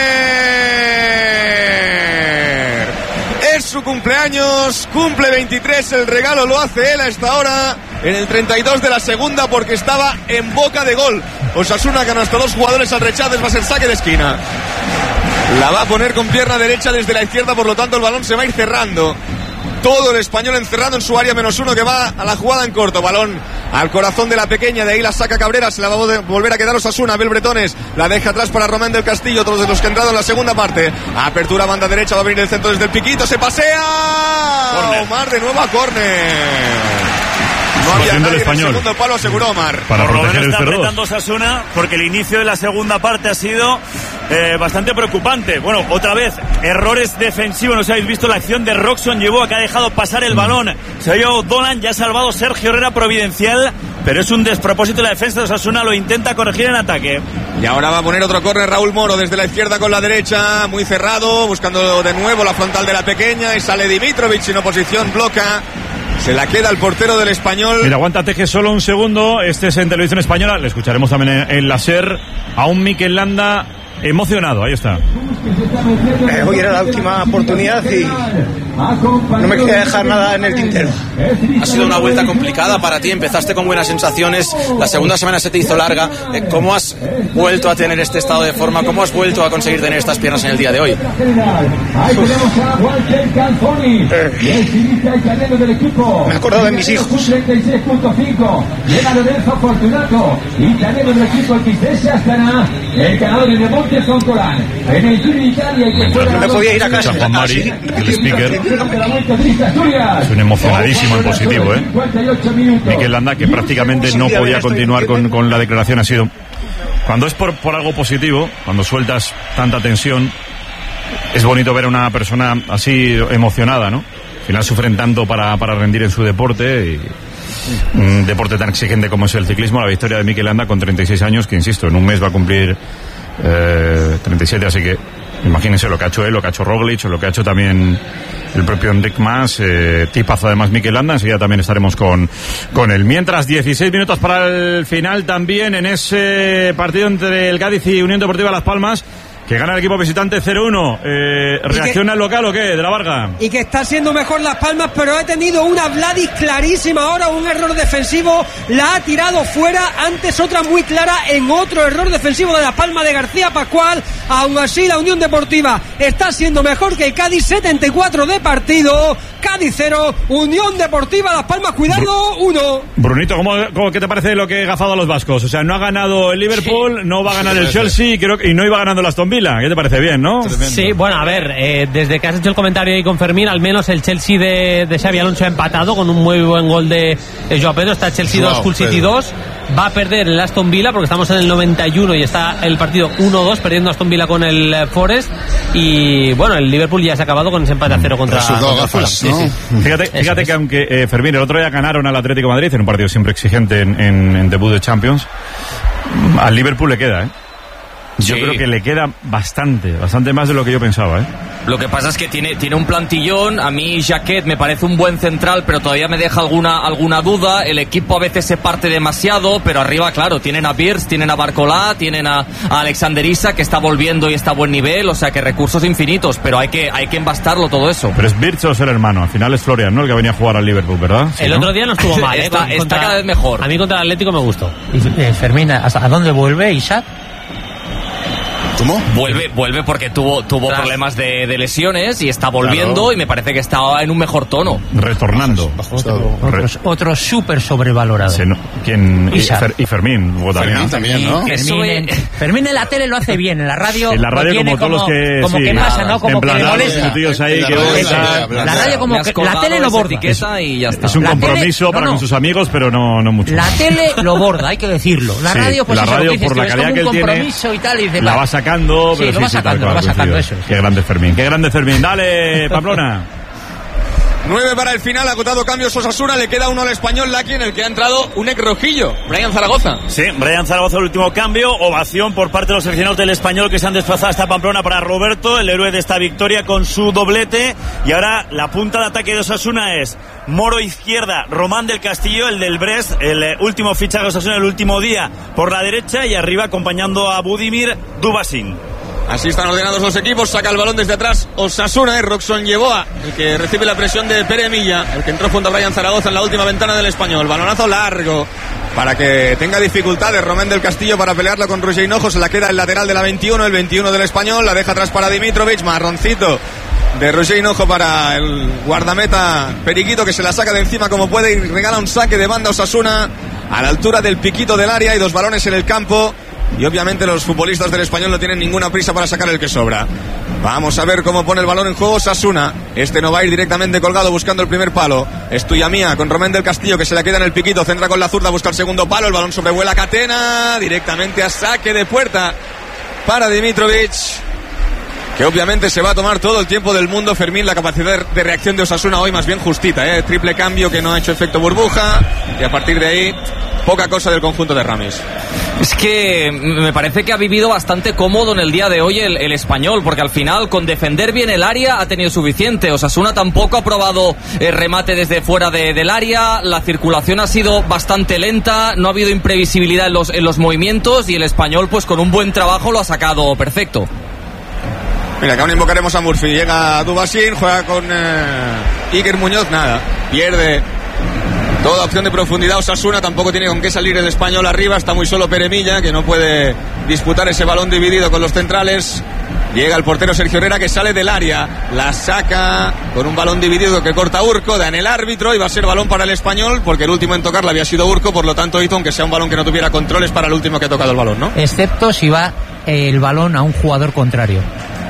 Es su cumpleaños, cumple 23, el regalo lo hace él a esta hora, en el 32 de la segunda, porque estaba en boca de gol. Osasuna gana hasta 2 jugadores al rechazo, va a ser saque de esquina. La va a poner con pierna derecha desde la izquierda, por lo tanto el balón se va a ir cerrando. Todo el Español encerrado en su área, -1 que va a la jugada en corto. Balón al corazón de la pequeña, de ahí la saca Cabrera, se la va a volver a quedar Osasuna. Abel Bretones la deja atrás para Román del Castillo, otros de los que han entrado en la segunda parte. Apertura banda derecha, va a venir el centro desde el piquito, se pasea. Corner. Omar de nuevo a córner. No había nadie en el segundo palo, aseguró Omar. Para proteger el está apretando Osasuna, porque el inicio de la segunda parte ha sido bastante preocupante. Bueno, otra vez, errores defensivos. No sé si habéis visto la acción de Roxon Yeboah, que ha dejado pasar el balón. Se ha ido Dolan, ya ha salvado Sergio Herrera providencial, pero es un despropósito la defensa de Osasuna, lo intenta corregir en ataque. Y ahora va a poner otro córner Raúl Moro desde la izquierda con la derecha, muy cerrado, buscando de nuevo la frontal de la pequeña, y sale Dimitrovic en oposición, bloca. Se la queda el portero del Español. Mira, aguanta Teje solo un segundo. Este es en Televisión Española. Le escucharemos también en la SER a un Mikel Landa emocionado. Ahí está. Hoy era la última oportunidad y no me quería dejar nada en el tintero. Ha sido una vuelta complicada para ti. Empezaste con buenas sensaciones. La segunda semana se te hizo larga. ¿Cómo has vuelto a tener este estado de forma? ¿Cómo has vuelto a conseguir tener estas piernas en el día de hoy? Me he acordado de mis hijos. No me podía ir a casa. Juan Mari, el speaker, es un emocionadísimo en positivo, ¿eh? Mikel Landa, que prácticamente no podía continuar con la declaración. Ha sido, cuando es por algo positivo, cuando sueltas tanta tensión, es bonito ver a una persona así emocionada, ¿no? Al final sufren tanto para rendir en su deporte, y un deporte tan exigente como es el ciclismo. La victoria de Mikel Landa con 36 años, que insisto, en un mes va a cumplir 37, así que imagínense lo que ha hecho él, lo que ha hecho Roglic, lo que ha hecho también el propio Enric Mas, tipazo además Mikel Landa. Enseguida también estaremos con él. Mientras, 16 minutos para el final también en ese partido entre el Cádiz y Unión Deportiva Las Palmas, que gana el equipo visitante 0-1. ¿Reacciona el local o qué, de la Varga? Y que está siendo mejor Las Palmas, pero ha tenido una Vladis clarísima ahora, un error defensivo, la ha tirado fuera. Antes otra muy clara en otro error defensivo de Las Palmas de García Pascual. Aún así la Unión Deportiva está siendo mejor que el Cádiz. 74 de partido, Cádiz 0, Unión Deportiva Las Palmas, cuidado, 1. Brunito, ¿qué te parece lo que ha gafado a los vascos? O sea, no ha ganado el Liverpool, sí, no va a ganar el Chelsea, creo, y no iba ganando el Aston Villa. Vila, ¿qué te parece? Bien, ¿no? Sí, bueno, a ver, desde que has hecho el comentario ahí con Fermín, al menos el Chelsea de Xabi Alonso ha empatado con un muy buen gol de Joao Pedro. Está Chelsea 2, Hull City 2. Va a perder el Aston Villa porque estamos en el 91 y está el partido 1-2, perdiendo Aston Villa con el Forest. Y bueno, el Liverpool ya se ha acabado con ese empate a 0 contra Fulham. Sí. Fíjate que aunque Fermín, el otro día ganaron al Atlético de Madrid en un partido siempre exigente en debut de Champions, al Liverpool le queda, ¿eh? Yo creo que le queda bastante más de lo que yo pensaba, ¿eh? Lo que pasa es que tiene un plantillón. A mí Jacquet me parece un buen central, pero todavía me deja alguna duda. El equipo a veces se parte demasiado, pero arriba, claro, tienen a Birz, tienen a Barcolá, tienen a Alexander Isak, que está volviendo y está a buen nivel. O sea, que recursos infinitos, pero hay que embastarlo todo eso. Pero es Birz o es el hermano. Al final es Florian, ¿no? El que venía a jugar al Liverpool, ¿verdad? El otro día no estuvo mal, ¿eh? Está cada vez mejor. A mí contra el Atlético me gustó. Y Fermín, ¿a dónde vuelve Isak? ¿Cómo? Vuelve porque tuvo problemas de lesiones y está volviendo, y me parece que está en un mejor tono. Retornando. Otro súper sobrevalorado. ¿Quién? Y Fermín. Fermín también, ¿no? Fermín en la tele lo hace bien, en la radio como todos los que... Como que pasa, ¿no? Como que le molesta. La radio como que... La tele lo borda. Y ya está. Es un compromiso para con sus amigos, pero no mucho. La tele lo borda, hay que decirlo. La radio, pues eso, por la calidad que él tiene, y tal, y la va sacando, pero lo va sacando, eso. Qué grande Fermín. Dale, Pamplona. 9 para el final, agotado cambios Osasuna, le queda uno al Español, Laki, en el que ha entrado un ex rojillo, Brian Zaragoza. Sí, Brian Zaragoza, el último cambio, ovación por parte de los aficionados del Español que se han desplazado hasta Pamplona para Roberto, el héroe de esta victoria con su doblete. Y ahora la punta de ataque de Osasuna es Moro izquierda, Román del Castillo, el del Brest, el último fichaje de Osasuna el último día por la derecha, y arriba acompañando a Budimir, Dubasin. Así están ordenados los equipos, saca el balón desde atrás Osasuna, es Roxon Yeboah el que recibe la presión de Pere Milla, el que entró junto a Brian Zaragoza en la última ventana del Español. Balonazo largo para que tenga dificultades Román del Castillo para pelearla con Roger Hinojo, se la queda el lateral de la 21, el 21 del Español, la deja atrás para Dimitrovic, marroncito de Roger Hinojo para el guardameta Periquito, que se la saca de encima como puede y regala un saque de banda Osasuna a la altura del piquito del área. Hay dos balones en el campo y obviamente los futbolistas del Español no tienen ninguna prisa para sacar el que sobra. Vamos a ver cómo pone el balón en juego Osasuna. Este no va a ir directamente colgado buscando el primer palo. Es tuya mía con Román del Castillo, que se la queda en el piquito, centra con la zurda, busca el segundo palo, el balón sobrevuela Catena directamente a saque de puerta para Dimitrovic, que obviamente se va a tomar todo el tiempo del mundo. Fermín, la capacidad de reacción de Osasuna hoy más bien justita, triple cambio que no ha hecho efecto burbuja, y a partir de ahí poca cosa del conjunto de Ramis. Es que me parece que ha vivido bastante cómodo en el día de hoy el Español, porque al final con defender bien el área ha tenido suficiente. Osasuna tampoco ha probado el remate desde fuera del área, la circulación ha sido bastante lenta, no ha habido imprevisibilidad en los movimientos, y el Español pues con un buen trabajo lo ha sacado perfecto. Mira, que aún invocaremos a Murphy. Llega Dubasin, juega con Iker Muñoz, nada, pierde toda opción de profundidad. Osasuna tampoco tiene con qué salir el Español arriba, está muy solo Pere Milla, que no puede disputar ese balón dividido con los centrales. Llega el portero Sergio Herrera, que sale del área, la saca con un balón dividido que corta Urco, da en el árbitro, y va a ser balón para el Español, porque el último en tocarla había sido Urco, por lo tanto hizo, aunque sea un balón que no tuviera controles, para el último que ha tocado el balón, ¿no? Excepto si va el balón a un jugador contrario.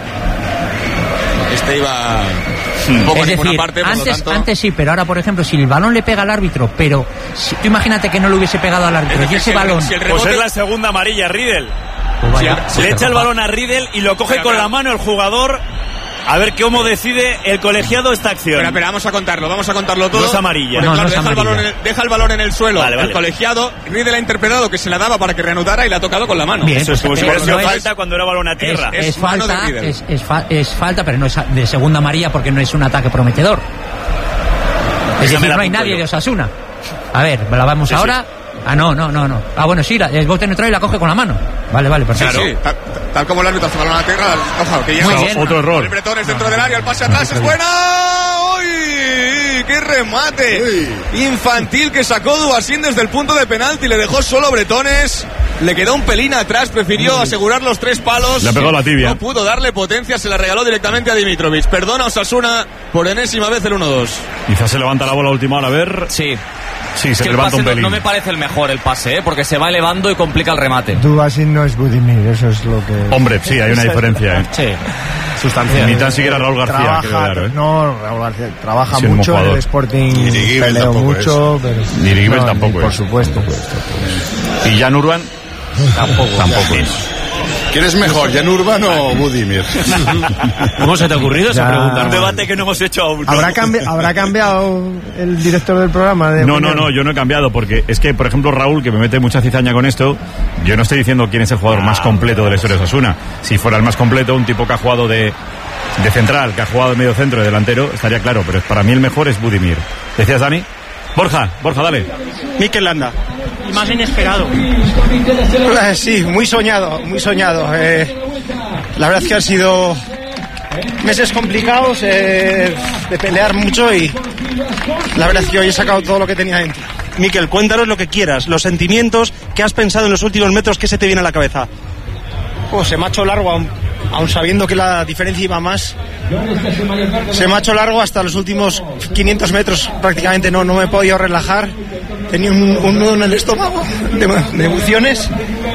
Este iba un poco es en ninguna decir, parte, por lo tanto... antes sí, pero ahora, por ejemplo, si el balón le pega al árbitro, pero tú imagínate que no le hubiese pegado al árbitro, y ese balón... Pues es la segunda amarilla, Riedel. Le echa el balón a Riedel y lo coge con la mano el jugador. A ver cómo decide el colegiado esta acción. Pero vamos a contarlo todo. No es amarilla. No, claro, no es amarilla. Deja el balón en el suelo. Vale. El colegiado, Riedel ha interpretado que se la daba para que reanudara y la ha tocado con la mano. Bien, eso es como si hubiera sido falta es, cuando era balón a tierra. Es falta, pero no es de segunda amarilla, porque no es un ataque prometedor. Es decir, no hay nadie de Osasuna. A ver, la vamos ahora. Ah, no. Ah, bueno, sí, el bote neutral y la coge con la mano. Vale, perfecto. Sí, tal como el árbitro hace balón a tierra, ojo, que llega. Otro error. El Bretones dentro del área, el pase atrás es buena. ¡Uy! ¡Qué remate! Infantil que sacó Dubasin desde el punto de penalti, le dejó solo Bretones. le quedó un pelín atrás, prefirió asegurar los 3 palos. Le pegó la tibia. No pudo darle potencia, se la regaló directamente a Dimitrovic. Perdona Osasuna por enésima vez el 1-2. Quizás se levanta la bola a última hora, a ver. Sí. Sí, se que levanta un pelín. No me parece el mejor el pase, porque se va elevando y complica el remate. Dubasín no es Budimir, eso es lo que... Hombre, sí, hay una diferencia. Sí, sustancial. Ni tan siquiera Raúl García. Trabaja, no, Raúl García trabaja mucho, el Sporting peleó mucho. Pero... Nirigibel tampoco por supuesto. ¿Y Jan Urban? Tampoco es. ¿Quién es mejor, Jan Urban o Budimir? ¿Cómo se te ha ocurrido esa pregunta? Un debate que no hemos hecho aún. ¿Habrá cambiado el director del programa? No, yo no he cambiado, porque es que, por ejemplo, Raúl, que me mete mucha cizaña con esto, yo no estoy diciendo quién es el jugador más completo de la historia de Osasuna. Si fuera el más completo, un tipo que ha jugado de central, que ha jugado de medio centro, de delantero, estaría claro, pero para mí el mejor es Budimir. ¿Decías, Dani? Borja, dale. Mikel Landa. Y más inesperado. Sí, muy soñado. La verdad es que han sido meses complicados, de pelear mucho, y la verdad es que hoy he sacado todo lo que tenía dentro. Mikel, cuéntanos lo que quieras, los sentimientos, ¿qué has pensado en los últimos metros? ¿Qué se te viene a la cabeza? Se me ha hecho largo, aun sabiendo que la diferencia iba más. Se me ha hecho largo hasta los últimos 500 metros, prácticamente no me he podido relajar. Tenía un nudo en el estómago de emociones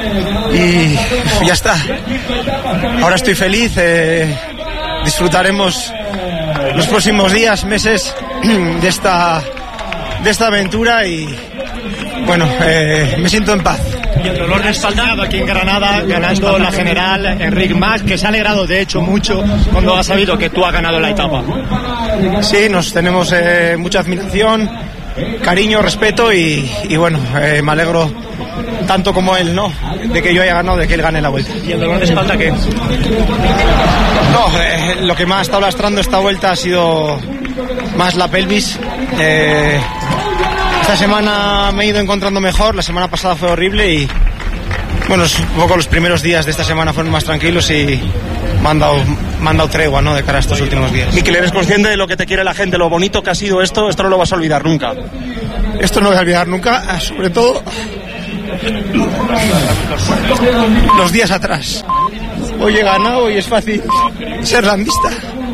y ya está. Ahora estoy feliz, disfrutaremos los próximos días, meses de esta aventura y bueno, me siento en paz. Y el dolor de espalda aquí en Granada, ganando la general, Enric Mas, que se ha alegrado de hecho mucho cuando ha sabido que tú has ganado la etapa. Sí, nos tenemos mucha admiración, cariño, respeto y bueno, me alegro tanto como él, ¿no? De que yo haya ganado, de que él gane la vuelta. ¿Y el dolor de espalda qué? No, lo que más ha estado lastrando esta vuelta ha sido más la pelvis. Esta semana me he ido encontrando mejor, la semana pasada fue horrible y bueno, un poco los primeros días de esta semana fueron más tranquilos y me han dado tregua, ¿no?, de cara a estos últimos días. Mikel, ¿eres consciente de lo que te quiere la gente, lo bonito que ha sido esto? Esto no lo vas a olvidar nunca. Esto no lo voy a olvidar nunca, sobre todo los días atrás. Hoy he ganado y es fácil ser landista.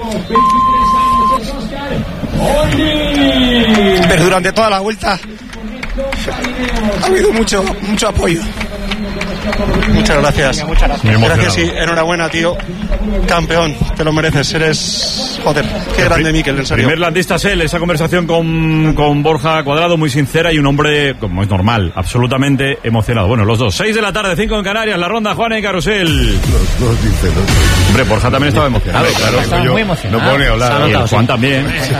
Pero durante toda la vuelta ha habido mucho apoyo. Muchas gracias. Gracias y enhorabuena, tío. Campeón, te lo mereces. Eres... Joder, qué grande, Mikel, en serio. Primer landista es él. Esa conversación con Borja Cuadrado, muy sincera, y un hombre, como es normal, absolutamente emocionado. Bueno, los dos. 6 de la tarde, 5 en Canarias, la ronda Juan y Carusel. Los dos dicen. Hombre, Borja también estaba emocionado. Estaba muy emocionado. No puedo ni hablar. Y el Juan también.